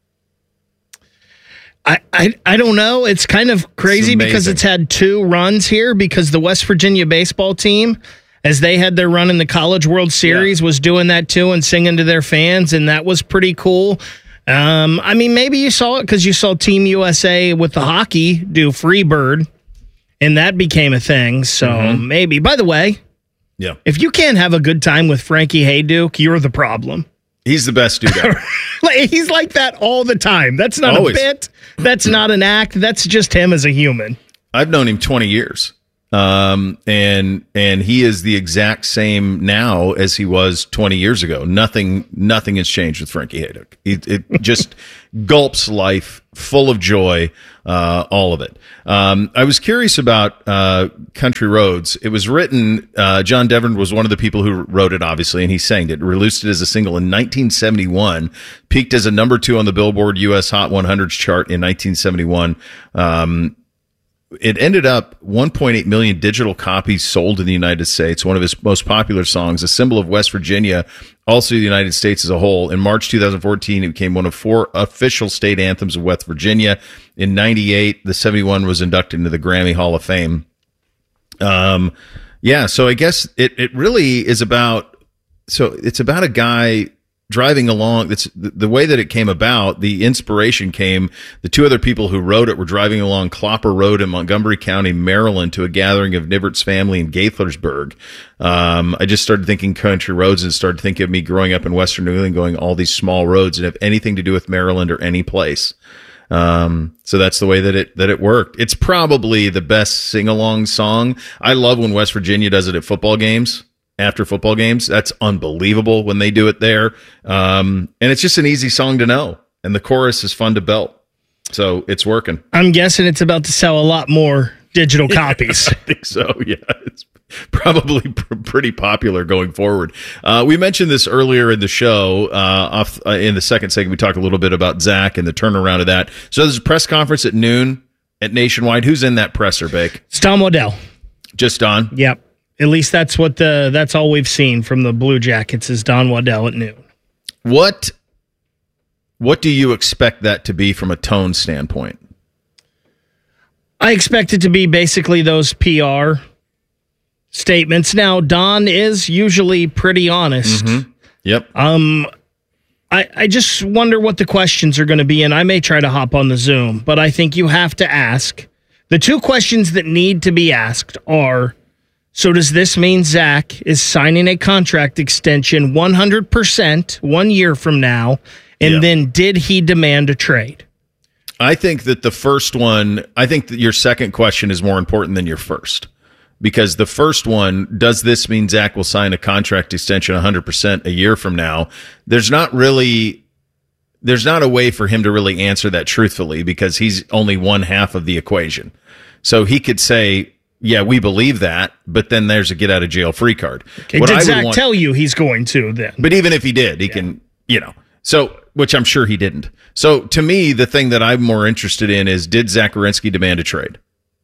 Speaker 13: I, I, I don't know. It's kind of crazy it's because it's had two runs here because the West Virginia baseball team, as they had their run in the College World Series, yeah. was doing that too and singing to their fans, and that was pretty cool. Um, I mean, maybe you saw it because you saw Team U S A with the hockey do Freebird, and that became a thing. So mm-hmm. maybe. By the way,
Speaker 11: Yeah.
Speaker 13: If you can't have a good time with Frankie Hayduke, you're the problem.
Speaker 11: He's the best dude ever.
Speaker 13: Like, he's like that all the time. That's not
Speaker 11: Always.
Speaker 13: a bit. That's not an act. That's just him as a human.
Speaker 11: I've known him twenty years. Um, and, and he is the exact same now as he was twenty years ago. Nothing, nothing has changed with Frankie Hayduke. It, it just gulps life, full of joy, uh, all of it. Um, I was curious about, uh, Country Roads. It was written, uh, John Devon was one of the people who wrote it, obviously, and he sang it, released it as a single in nineteen seventy-one, peaked as a number two on the Billboard U S Hot one hundreds chart in nineteen seventy-one. Um, It ended up one point eight million digital copies sold in the United States, one of his most popular songs, a symbol of West Virginia, also the United States as a whole. In March twenty fourteen, it became one of four official state anthems of West Virginia. In ninety-eight, the seventy-one was inducted into the Grammy Hall of Fame. Um, yeah, so I guess it, it really is about, so it's about a guy driving along. It's the way that it came about. The inspiration came. The two other people who wrote it were driving along Clopper Road in Montgomery County, Maryland, to a gathering of Nibbert's family in Gaithersburg. Um, I just started thinking Country Roads and started thinking of me growing up in Western New England, going all these small roads and have anything to do with Maryland or any place. Um, so that's the way that it, that it worked. It's probably the best sing-along song. I love when West Virginia does it at football games. After football games, that's unbelievable when they do it there. Um, and it's just an easy song to know. And the chorus is fun to belt. So it's working.
Speaker 13: I'm guessing it's about to sell a lot more digital copies.
Speaker 11: I think so, yeah. It's probably pr- pretty popular going forward. Uh, we mentioned this earlier in the show. Uh, off uh, in the second segment, we talked a little bit about Zach and the turnaround of that. So there's a press conference at noon at Nationwide. Who's in that presser, Bake?
Speaker 13: It's Tom Waddell.
Speaker 11: Just Don?
Speaker 13: Yep. At least that's what the that's all we've seen from the Blue Jackets is Don Waddell at noon.
Speaker 11: What what do you expect that to be from a tone standpoint?
Speaker 13: I expect it to be basically those P R statements. Now, Don is usually pretty honest.
Speaker 11: Mm-hmm. Yep.
Speaker 13: Um, I I just wonder what the questions are going to be, and I may try to hop on the Zoom, but I think you have to ask. The two questions that need to be asked are, so does this mean Zach is signing a contract extension one hundred percent one year from now? And
Speaker 11: yeah.
Speaker 13: then did he demand a trade?
Speaker 11: I think that the first one, I think that your second question is more important than your first. Because the first one, does this mean Zach will sign a contract extension one hundred percent a year from now? There's not really, there's not a way for him to really answer that truthfully because he's only one half of the equation. So he could say, yeah, we believe that, but then there's a get out of jail free card.
Speaker 13: Okay, did Zach want, tell you he's going to then?
Speaker 11: But even if he did, he yeah. can, you know, so, which I'm sure he didn't. So to me, the thing that I'm more interested in is, did Zach Werenski demand a trade?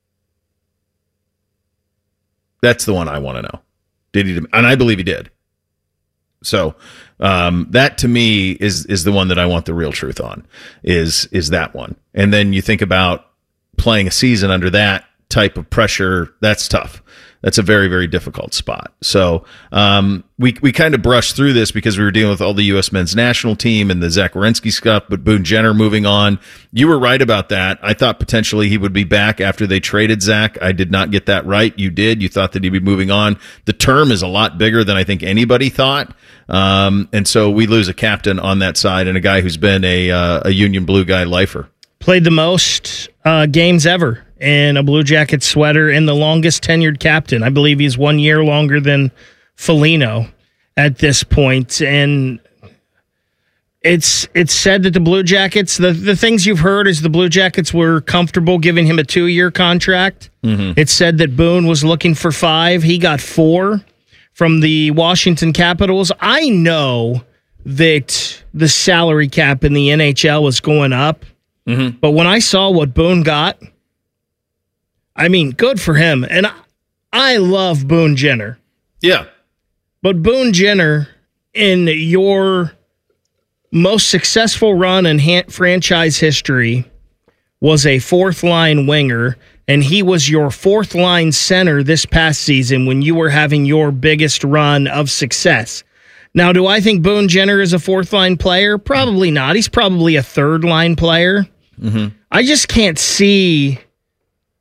Speaker 11: That's the one I want to know. Did he? And I believe he did. So um, that to me is is the one that I want the real truth on, is is that one. And then you think about playing a season under that type of pressure. That's tough. That's a very, very difficult spot. So um, we we kind of brushed through this because we were dealing with all the U S men's national team and the Zach Werenski stuff, but Boone Jenner moving on. You were right about that. I thought potentially he would be back after they traded Zach. I did not get that right. You did. You thought that he'd be moving on. The term is a lot bigger than I think anybody thought. Um, and so we lose a captain on that side and a guy who's been a, uh, a Union Blue guy lifer.
Speaker 13: Played the most uh, games ever in a Blue Jacket sweater and the longest tenured captain. I believe he's one year longer than Foligno at this point. And it's it's said that the Blue Jackets, the, the things you've heard is the Blue Jackets were comfortable giving him a two-year contract.
Speaker 11: Mm-hmm.
Speaker 13: It's said that Boone was looking for five. He got four from the Washington Capitals. I know that the salary cap in the N H L was going up.
Speaker 11: Mm-hmm.
Speaker 13: But when I saw what Boone got, I mean, good for him. And I, I love Boone Jenner.
Speaker 11: Yeah.
Speaker 13: But Boone Jenner, in your most successful run in ha- franchise history, was a fourth-line winger, and he was your fourth-line center this past season when you were having your biggest run of success. Now, do I think Boone Jenner is a fourth-line player? Probably not. He's probably a third-line player.
Speaker 11: Mm-hmm.
Speaker 13: I just can't see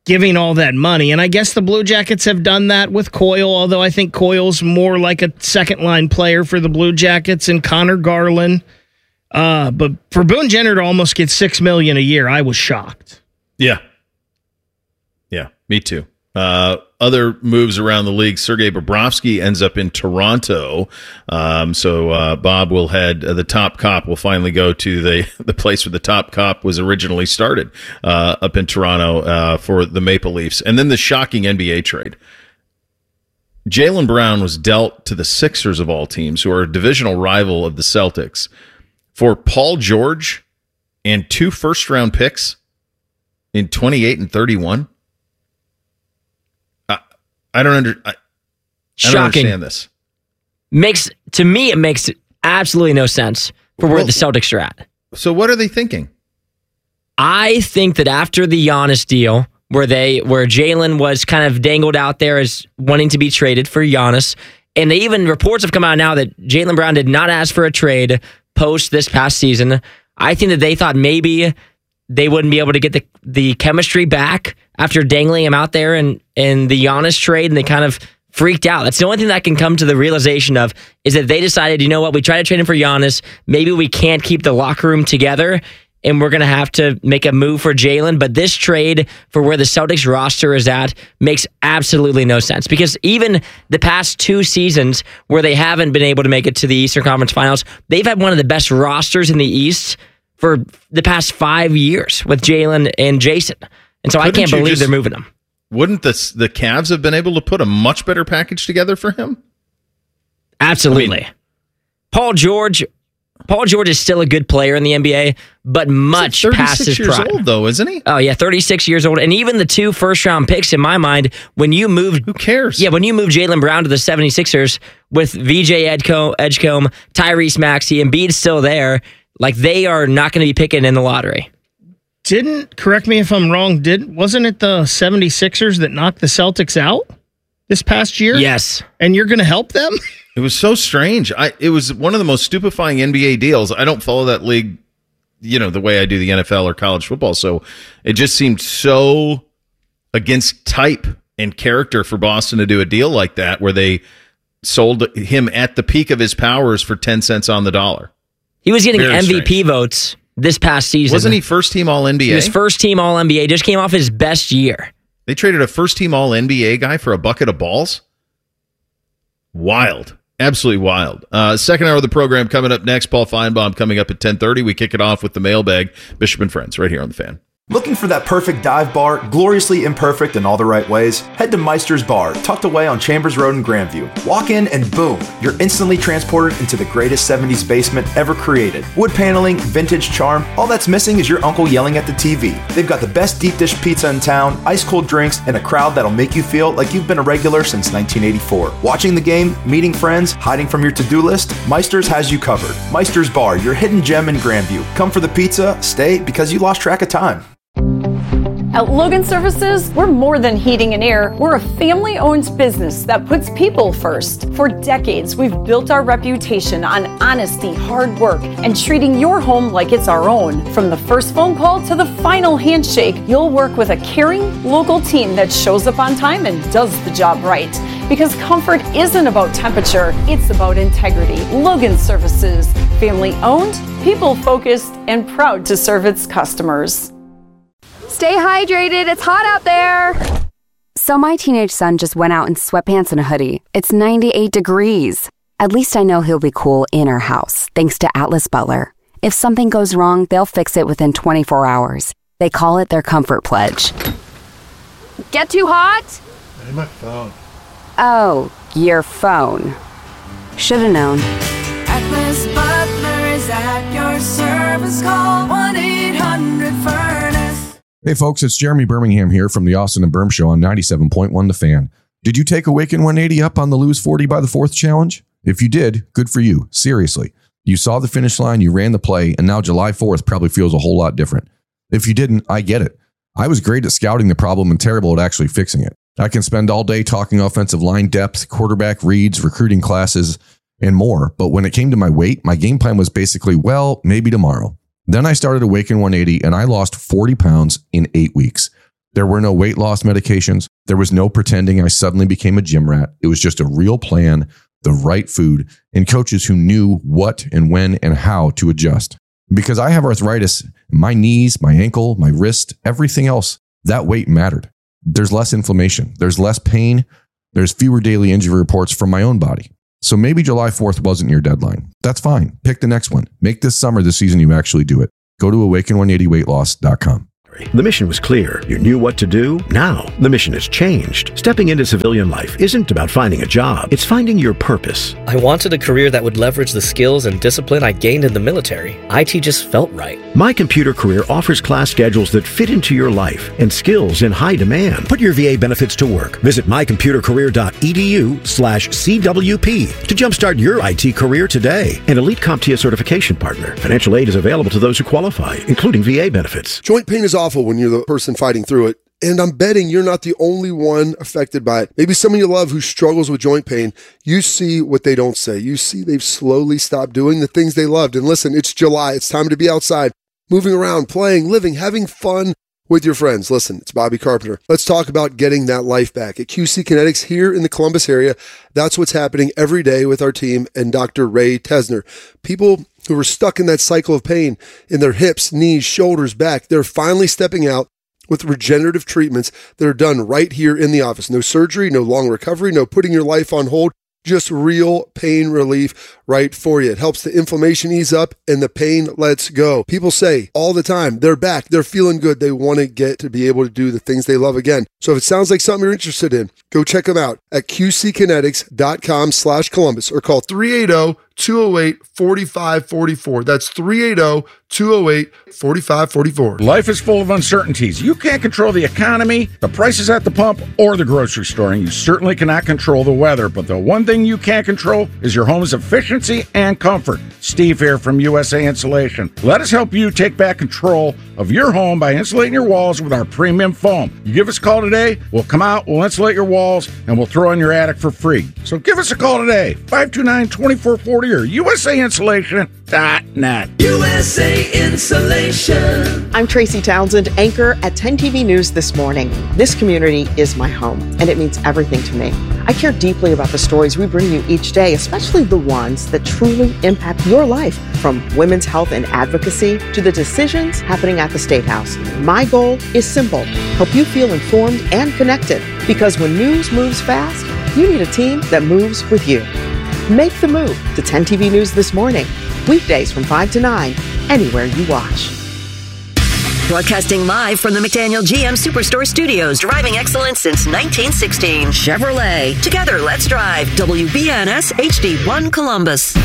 Speaker 13: giving all that money. And I guess the Blue Jackets have done that with Coyle, although I think Coyle's more like a second-line player for the Blue Jackets and Connor Garland. Uh, but for Boone Jenner to almost get six million dollars a year, I was shocked.
Speaker 11: Yeah. Yeah, me too. Uh, other moves around the league, Sergei Bobrovsky ends up in Toronto. Um, so uh, Bob will head, uh, the top cop will finally go to the, the place where the top cop was originally started, uh, up in Toronto uh, for the Maple Leafs. And then the shocking N B A trade. Jaylen Brown was dealt to the Sixers of all teams, who are a divisional rival of the Celtics, for Paul George and two first-round picks in twenty-eight and thirty-one. I don't under. I, I don't understand this.
Speaker 7: Makes to me it makes absolutely no sense for where
Speaker 11: Well,
Speaker 7: the Celtics are at.
Speaker 11: So what are they thinking?
Speaker 7: I think that after the Giannis deal, where they where Jaylen was kind of dangled out there as wanting to be traded for Giannis, and they even reports have come out now that Jaylen Brown did not ask for a trade post this past season. I think that they thought maybe they wouldn't be able to get the, the chemistry back after dangling him out there in, in the Giannis trade, and they kind of freaked out. That's the only thing that I can come to the realization of, is that they decided, you know what, we tried to trade him for Giannis, maybe we can't keep the locker room together, and we're going to have to make a move for Jaylen. But this trade for where the Celtics roster is at makes absolutely no sense, because even the past two seasons where they haven't been able to make it to the Eastern Conference Finals, they've had one of the best rosters in the East for the past five years with Jaylen and Jason. And so
Speaker 11: Couldn't
Speaker 7: I can't
Speaker 11: you
Speaker 7: believe
Speaker 11: just-
Speaker 7: they're moving him.
Speaker 11: Wouldn't the the Cavs have been able to put a much better package together for him?
Speaker 7: Absolutely.
Speaker 11: I mean,
Speaker 7: Paul George Paul George is still a good player in the N B A, but much past his
Speaker 11: years
Speaker 7: prime.
Speaker 11: old, though, isn't he?
Speaker 7: Oh, yeah, thirty-six years old. And even the two first-round picks, in my mind, when you moved...
Speaker 11: Who cares?
Speaker 7: Yeah, when you moved Jaylen Brown to the seventy-sixers with V J Edco, Edgecombe, Tyrese Maxey, and Embiid still there, like, they are not going to be picking in the lottery.
Speaker 13: Didn't, correct me if I'm wrong, did wasn't it the seventy-sixers that knocked the Celtics out this past year?
Speaker 7: Yes.
Speaker 13: And you're going to help them?
Speaker 11: It was so strange. I it was one of the most stupefying N B A deals. I don't follow that league, you know, the way I do the N F L or college football. So it just seemed so against type and character for Boston to do a deal like that, where they sold him at the peak of his powers for ten cents on the dollar.
Speaker 7: He was getting
Speaker 11: Very
Speaker 7: M V P
Speaker 11: strange.
Speaker 7: votes this past season.
Speaker 11: Wasn't he first team All N B A?
Speaker 7: He was first team All N B A. Just came off his best year.
Speaker 11: They traded a first team All N B A guy for a bucket of balls? Wild. Absolutely wild. Uh, second hour of the program coming up next. Paul Feinbaum coming up at ten thirty. We kick it off with the mailbag. Bishop and Friends right here on The Fan.
Speaker 8: Looking for that perfect dive bar, gloriously imperfect in all the right ways? Head to Meister's Bar, tucked away on Chambers Road in Grandview. Walk in and boom, you're instantly transported into the greatest seventies basement ever created. Wood paneling, vintage charm, all that's missing is your uncle yelling at the T V. They've got the best deep dish pizza in town, ice cold drinks, and a crowd that'll make you feel like you've been a regular since nineteen eighty-four. Watching the game, meeting friends, hiding from your to-do list, Meister's has you covered. Meister's Bar, your hidden gem in Grandview. Come for the pizza, stay because you lost track of time.
Speaker 10: At Logan Services, we're more than heating and air. We're a family-owned business that puts people first. For decades, we've built our reputation on honesty, hard work, and treating your home like it's our own. From the first phone call to the final handshake, you'll work with a caring, local team that shows up on time and does the job right. Because comfort isn't about temperature, it's about integrity. Logan Services, family-owned, people-focused, and proud to serve its customers.
Speaker 18: Stay hydrated, it's hot out there. So my teenage son just went out in sweatpants and a hoodie. It's ninety-eight degrees. At least I know he'll be cool in our house, thanks to Atlas Butler. If something goes wrong, they'll fix it within twenty-four hours. They call it their comfort pledge.
Speaker 12: Get too hot?
Speaker 14: Hey, my phone.
Speaker 18: Oh, your phone. Should've known.
Speaker 20: Atlas Butler is at your service. Call one eight hundred furnace.
Speaker 15: Hey folks, it's Jeremy Birmingham here from the Austin and Berm Show on ninety-seven point one The Fan. Did you take Awaken one eighty up on the Lose forty by the fourth challenge? If you did, good for you. Seriously. You saw the finish line, you ran the play, and now July fourth probably feels a whole lot different. If you didn't, I get it. I was great at scouting the problem and terrible at actually fixing it. I can spend all day talking offensive line depth, quarterback reads, recruiting classes, and more. But when it came to my weight, my game plan was basically, well, maybe tomorrow. Then I started Awaken one eighty and I lost forty pounds in eight weeks. There were no weight loss medications. There was no pretending I suddenly became a gym rat. It was just a real plan, the right food, and coaches who knew what and when and how to adjust. Because I have arthritis, my knees, my ankle, my wrist, everything else, that weight mattered. There's less inflammation. There's less pain. There's fewer daily injury reports from my own body. So maybe July fourth wasn't your deadline. That's fine. Pick the next one. Make this summer the season you actually do it. Go to awaken one eighty weight loss dot com.
Speaker 14: The mission was clear. You knew what to do. Now, the mission has changed. Stepping into civilian life isn't about finding a job. It's finding your purpose.
Speaker 16: I wanted a career that would leverage the skills and discipline I gained in the military. I T just felt right.
Speaker 14: My Computer Career offers class schedules that fit into your life and skills in high demand. Put your V A benefits to work. Visit my computer career dot e d u slash C W P to jumpstart your I T career today. An Elite CompTIA certification partner. Financial aid is available to those who qualify, including V A benefits.
Speaker 17: Joint pain is awful when you're the person fighting through it. And I'm betting you're not the only one affected by it. Maybe someone you love who struggles with joint pain. You see what they don't say. You see they've slowly stopped doing the things they loved. And listen, it's July. It's time to be outside, moving around, playing, living, having fun with your friends. Listen, it's Bobby Carpenter. Let's talk about getting that life back. At Q C Kinetics here in the Columbus area, that's what's happening every day with our team and Doctor Ray Tesner. People who were stuck in that cycle of pain in their hips, knees, shoulders, back, they're finally stepping out with regenerative treatments that are done right here in the office. No surgery, no long recovery, no putting your life on hold, just real pain relief right for you. It helps the inflammation ease up and the pain lets go. People say all the time, they're back, they're feeling good, they want to get to be able to do the things they love again. So if it sounds like something you're interested in, go check them out at q c kinetics dot com slash Columbus or call three eight zero, two zero eight, four five four four. That's three eight zero, two zero eight, four five four four.
Speaker 19: Life is full of uncertainties. You can't control the economy, the prices at the pump, or the grocery store, and you certainly cannot control the weather. But the one thing you can control is your home's efficiency and comfort. Steve here from U S A Insulation. Let us help you take back control of your home by insulating your walls with our premium foam. You give us a call today, we'll come out, we'll insulate your walls, and we'll throw in your attic for free. So give us a call today, five two nine, two four four zero or U S A insulation dot net.
Speaker 20: U S A Insulation.
Speaker 21: I'm Tracy Townsend, anchor at ten T V News This Morning. This community is my home, and it means everything to me. I care deeply about the stories we bring you each day, especially the ones that truly impact your life, from women's health and advocacy to the decisions happening at the State House. My goal is simple: help you feel informed and connected, because when news moves fast, you need a team that moves with you. Make the move to ten T V News This Morning, weekdays from five to nine, anywhere you watch.
Speaker 9: Broadcasting live from the McDaniel G M Superstore Studios, driving excellence since nineteen sixteen. Chevrolet. Together, let's drive. W B N S H D one Columbus.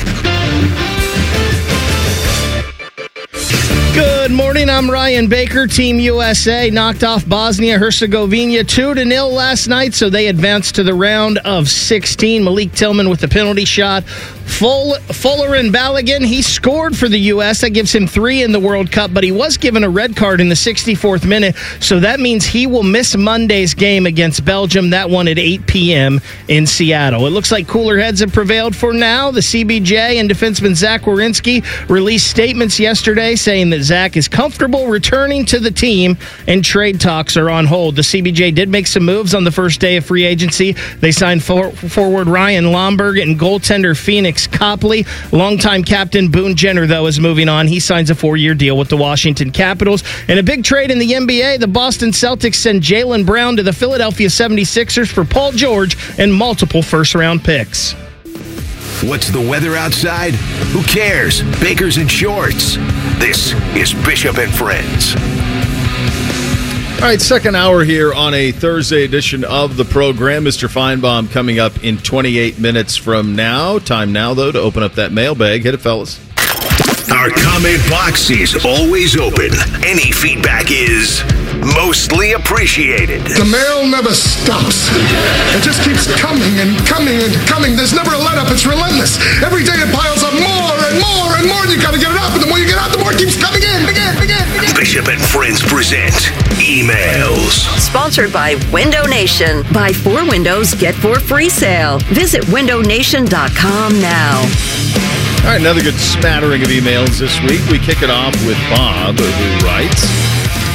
Speaker 13: Good morning, I'm Ryan Baker. Team U S A knocked off Bosnia-Herzegovina two to nil last night, so they advanced to the round of sixteen. Malik Tillman with the penalty shot. Full, Fuller and Balogun, he scored for the U S. That gives him three in the World Cup, but he was given a red card in the sixty-fourth minute, so that means he will miss Monday's game against Belgium. That one at eight p.m. in Seattle. It looks like cooler heads have prevailed for now. The C B J and defenseman Zach Werenski released statements yesterday saying that Zach is comfortable returning to the team and trade talks are on hold. The C B J did make some moves on the first day of free agency. They signed for- forward Ryan Lomberg and goaltender Phoenix Copley. Longtime captain Boone Jenner, though, is moving on. He signs a four-year deal with the Washington Capitals. And a big trade in the N B A, the Boston Celtics send Jaylen Brown to the Philadelphia seventy-sixers for Paul George and multiple first-round picks.
Speaker 3: What's the weather outside? Who cares? Baker's in shorts. This is Bishop and Friends.
Speaker 11: All right, second hour here on a Thursday edition of the program. Mister Feinbaum coming up in twenty-eight minutes from now. Time now, though, to open up that mailbag. Hit it, fellas.
Speaker 3: Our comment box is always open. Any feedback is mostly appreciated.
Speaker 22: The mail never stops. It just keeps coming and coming and coming. There's never a let-up. It's relentless. Every day it piles up more and more and more, and you got to get it up. And the more you get out, the more it keeps coming in. Again, again, again.
Speaker 3: Bishop and Friends present Emails.
Speaker 9: Sponsored by Window Nation. Buy four windows, get four free sale. Visit window nation dot com now.
Speaker 11: All right, another good smattering of emails this week. We kick it off with Bob, who writes,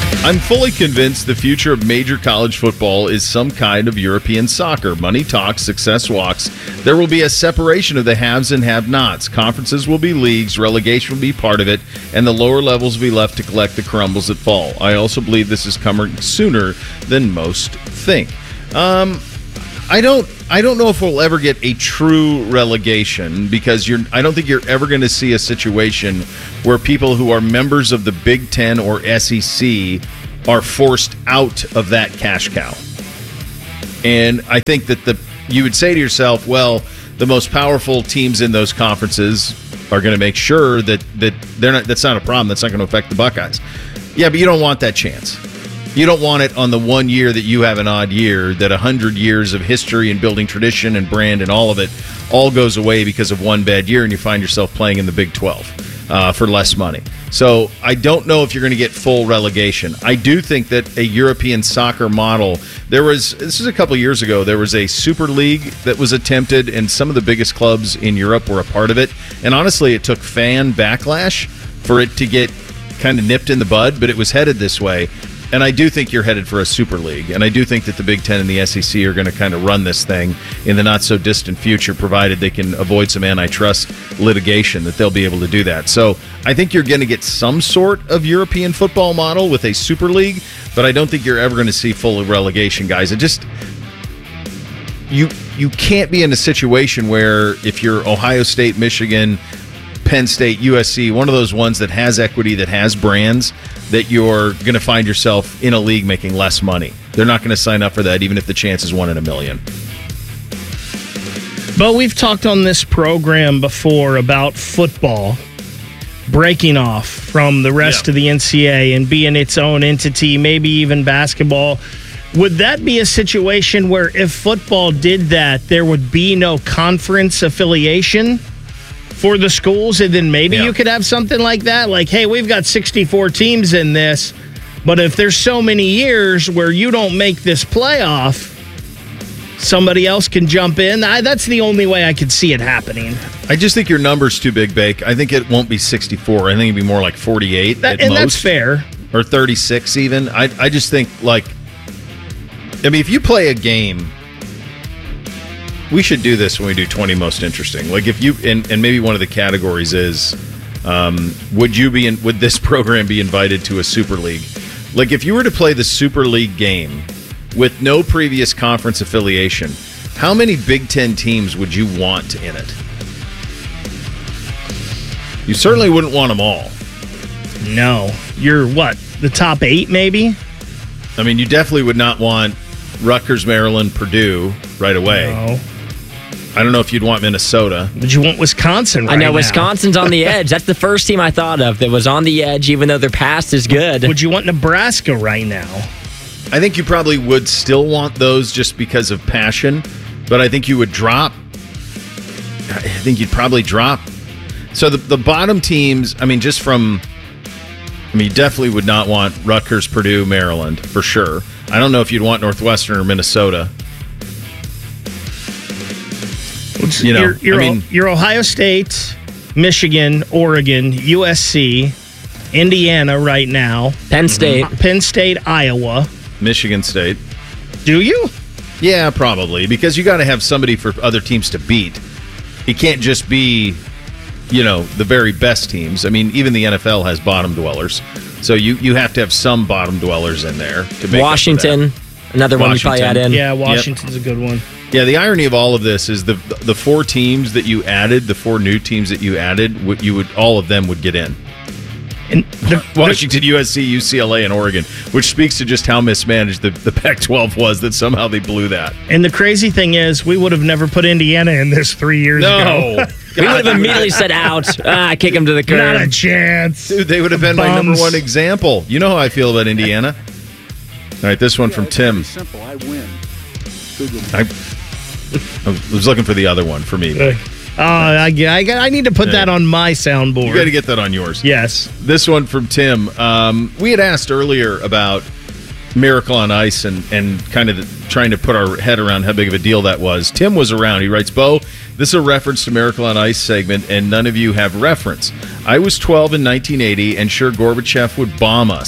Speaker 11: I'm fully convinced the future of major college football is some kind of European soccer. Money talks, success walks. There will be a separation of the haves and have-nots. Conferences will be leagues, relegation will be part of it, and the lower levels will be left to collect the crumbles that fall. I also believe this is coming sooner than most think. Um, I don't I don't know if we'll ever get a true relegation because you're I don't think you're ever going to see a situation where people who are members of the Big Ten or S E C are forced out of that cash cow. And I think that the you would say to yourself, well, the most powerful teams in those conferences are going to make sure that that they're not that's not a problem. That's not going to affect the Buckeyes. Yeah, but you don't want that chance. You don't want it on the one year that you have an odd year, that one hundred years of history and building tradition and brand and all of it all goes away because of one bad year and you find yourself playing in the Big twelve uh, for less money. So I don't know if you're going to get full relegation. I do think that a European soccer model, there was, this is a couple years ago, there was a Super League that was attempted and some of the biggest clubs in Europe were a part of it. And honestly, it took fan backlash for it to get kind of nipped in the bud, but it was headed this way. And I do think you're headed for a Super League. And I do think that the Big Ten and the S E C are going to kind of run this thing in the not-so-distant future, provided they can avoid some antitrust litigation, that they'll be able to do that. So I think you're going to get some sort of European football model with a Super League, but I don't think you're ever going to see full relegation, guys. It just... You, you can't be in a situation where if you're Ohio State, Michigan, Penn State, U S C, one of those ones that has equity, that has brands, that you're going to find yourself in a league making less money. They're not going to sign up for that, even if the chance is one in a million.
Speaker 13: But we've talked on this program before about football breaking off from the rest yeah. of the N C double A and being its own entity, maybe even basketball. Would that be a situation where if football did that, there would be no conference affiliation for the schools, and then maybe yeah. you could have something like that? Like, hey, we've got sixty-four teams in this, but if there's so many years where you don't make this playoff, somebody else can jump in. I, that's the only way I could see it happening.
Speaker 11: I just think your number's too big, Bake. I think it won't be sixty-four. I think it'd be more like forty-eight
Speaker 13: that,
Speaker 11: at
Speaker 13: and
Speaker 11: most.
Speaker 13: That's fair.
Speaker 11: Or thirty-six even. I, I just think, like, I mean, if you play a game... We should do this when we do twenty most interesting. Like if you and, and maybe one of the categories is, um, would you be in, would this program be invited to a Super League? Like if you were to play the Super League game with no previous conference affiliation, how many Big Ten teams would you want in it? You certainly wouldn't want them all.
Speaker 13: No, you're what, the top eight maybe?
Speaker 11: I mean, you definitely would not want Rutgers, Maryland, Purdue right away.
Speaker 13: No.
Speaker 11: I don't know if you'd want Minnesota.
Speaker 13: But you want Wisconsin right
Speaker 7: I know,
Speaker 13: now.
Speaker 7: Wisconsin's on the edge. That's the first team I thought of that was on the edge, even though their past is good.
Speaker 13: Would you want Nebraska right now?
Speaker 11: I think you probably would still want those just because of passion, but I think you would drop. I think you'd probably drop. So the, the bottom teams, I mean, just from, I mean, you definitely would not want Rutgers, Purdue, Maryland, for sure. I don't know if you'd want Northwestern or Minnesota. You know,
Speaker 13: you're, you're,
Speaker 11: I mean,
Speaker 13: you're Ohio State, Michigan, Oregon, U S C, Indiana right now.
Speaker 7: Penn State.
Speaker 13: Penn State, Iowa.
Speaker 11: Michigan State.
Speaker 13: Do you?
Speaker 11: Yeah, probably, because you got to have somebody for other teams to beat. It can't just be, you know, the very best teams. I mean, even the N F L has bottom dwellers. So you, you have to have some bottom dwellers in there to make
Speaker 7: Washington, another one we probably add in.
Speaker 13: Yeah, Washington's yep. a good one.
Speaker 11: Yeah, the irony of all of this is the the four teams that you added, the four new teams that you added, would you would all of them would get in.
Speaker 13: And the,
Speaker 11: Washington, U S C, U C L A, and Oregon, which speaks to just how mismanaged the, the Pac twelve was, that somehow they blew that.
Speaker 13: And the crazy thing is, we would have never put Indiana in this three years
Speaker 11: no.
Speaker 13: ago.
Speaker 7: We would have immediately said out. Ah, kick them to the curb.
Speaker 13: Not a chance.
Speaker 11: Dude, they would have been
Speaker 13: Bums.
Speaker 11: my number one example. You know how I feel about Indiana. All right, this one
Speaker 1: yeah,
Speaker 11: from Tim.
Speaker 1: Simple, I win.
Speaker 11: I, I was looking for the other one for me.
Speaker 13: Uh, oh, I, I, I need to put yeah. that on my soundboard.
Speaker 11: You got to get that on yours.
Speaker 13: Yes.
Speaker 11: This one from Tim. Um, we had asked earlier about Miracle on Ice and, and kind of the, trying to put our head around how big of a deal that was. Tim was around. He writes, Bo, this is a reference to Miracle on Ice segment, and none of you have reference. I was twelve in nineteen eighty, and sure, Gorbachev would bomb us.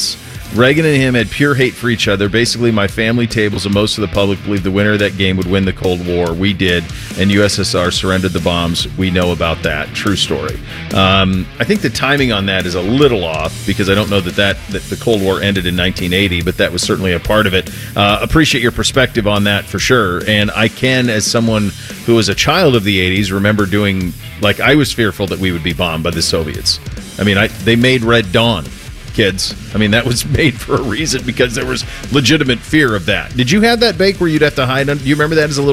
Speaker 11: Reagan and him had pure hate for each other. Basically, my family, tables, and most of the public believed the winner of that game would win the Cold War. We did, and U S S R surrendered the bombs. We know about that. True story. Um, I think the timing on that is a little off because I don't know that, that, that the Cold War ended in nineteen eighty, but that was certainly a part of it. Uh, appreciate your perspective on that for sure. And I can, as someone who was a child of the eighties, remember doing, like, I was fearful that we would be bombed by the Soviets. I mean, I, they made Red Dawn. Kids. I mean, that was made for a reason because there was legitimate fear of that. Did you have that bake where you'd have to hide? Do you remember that as a little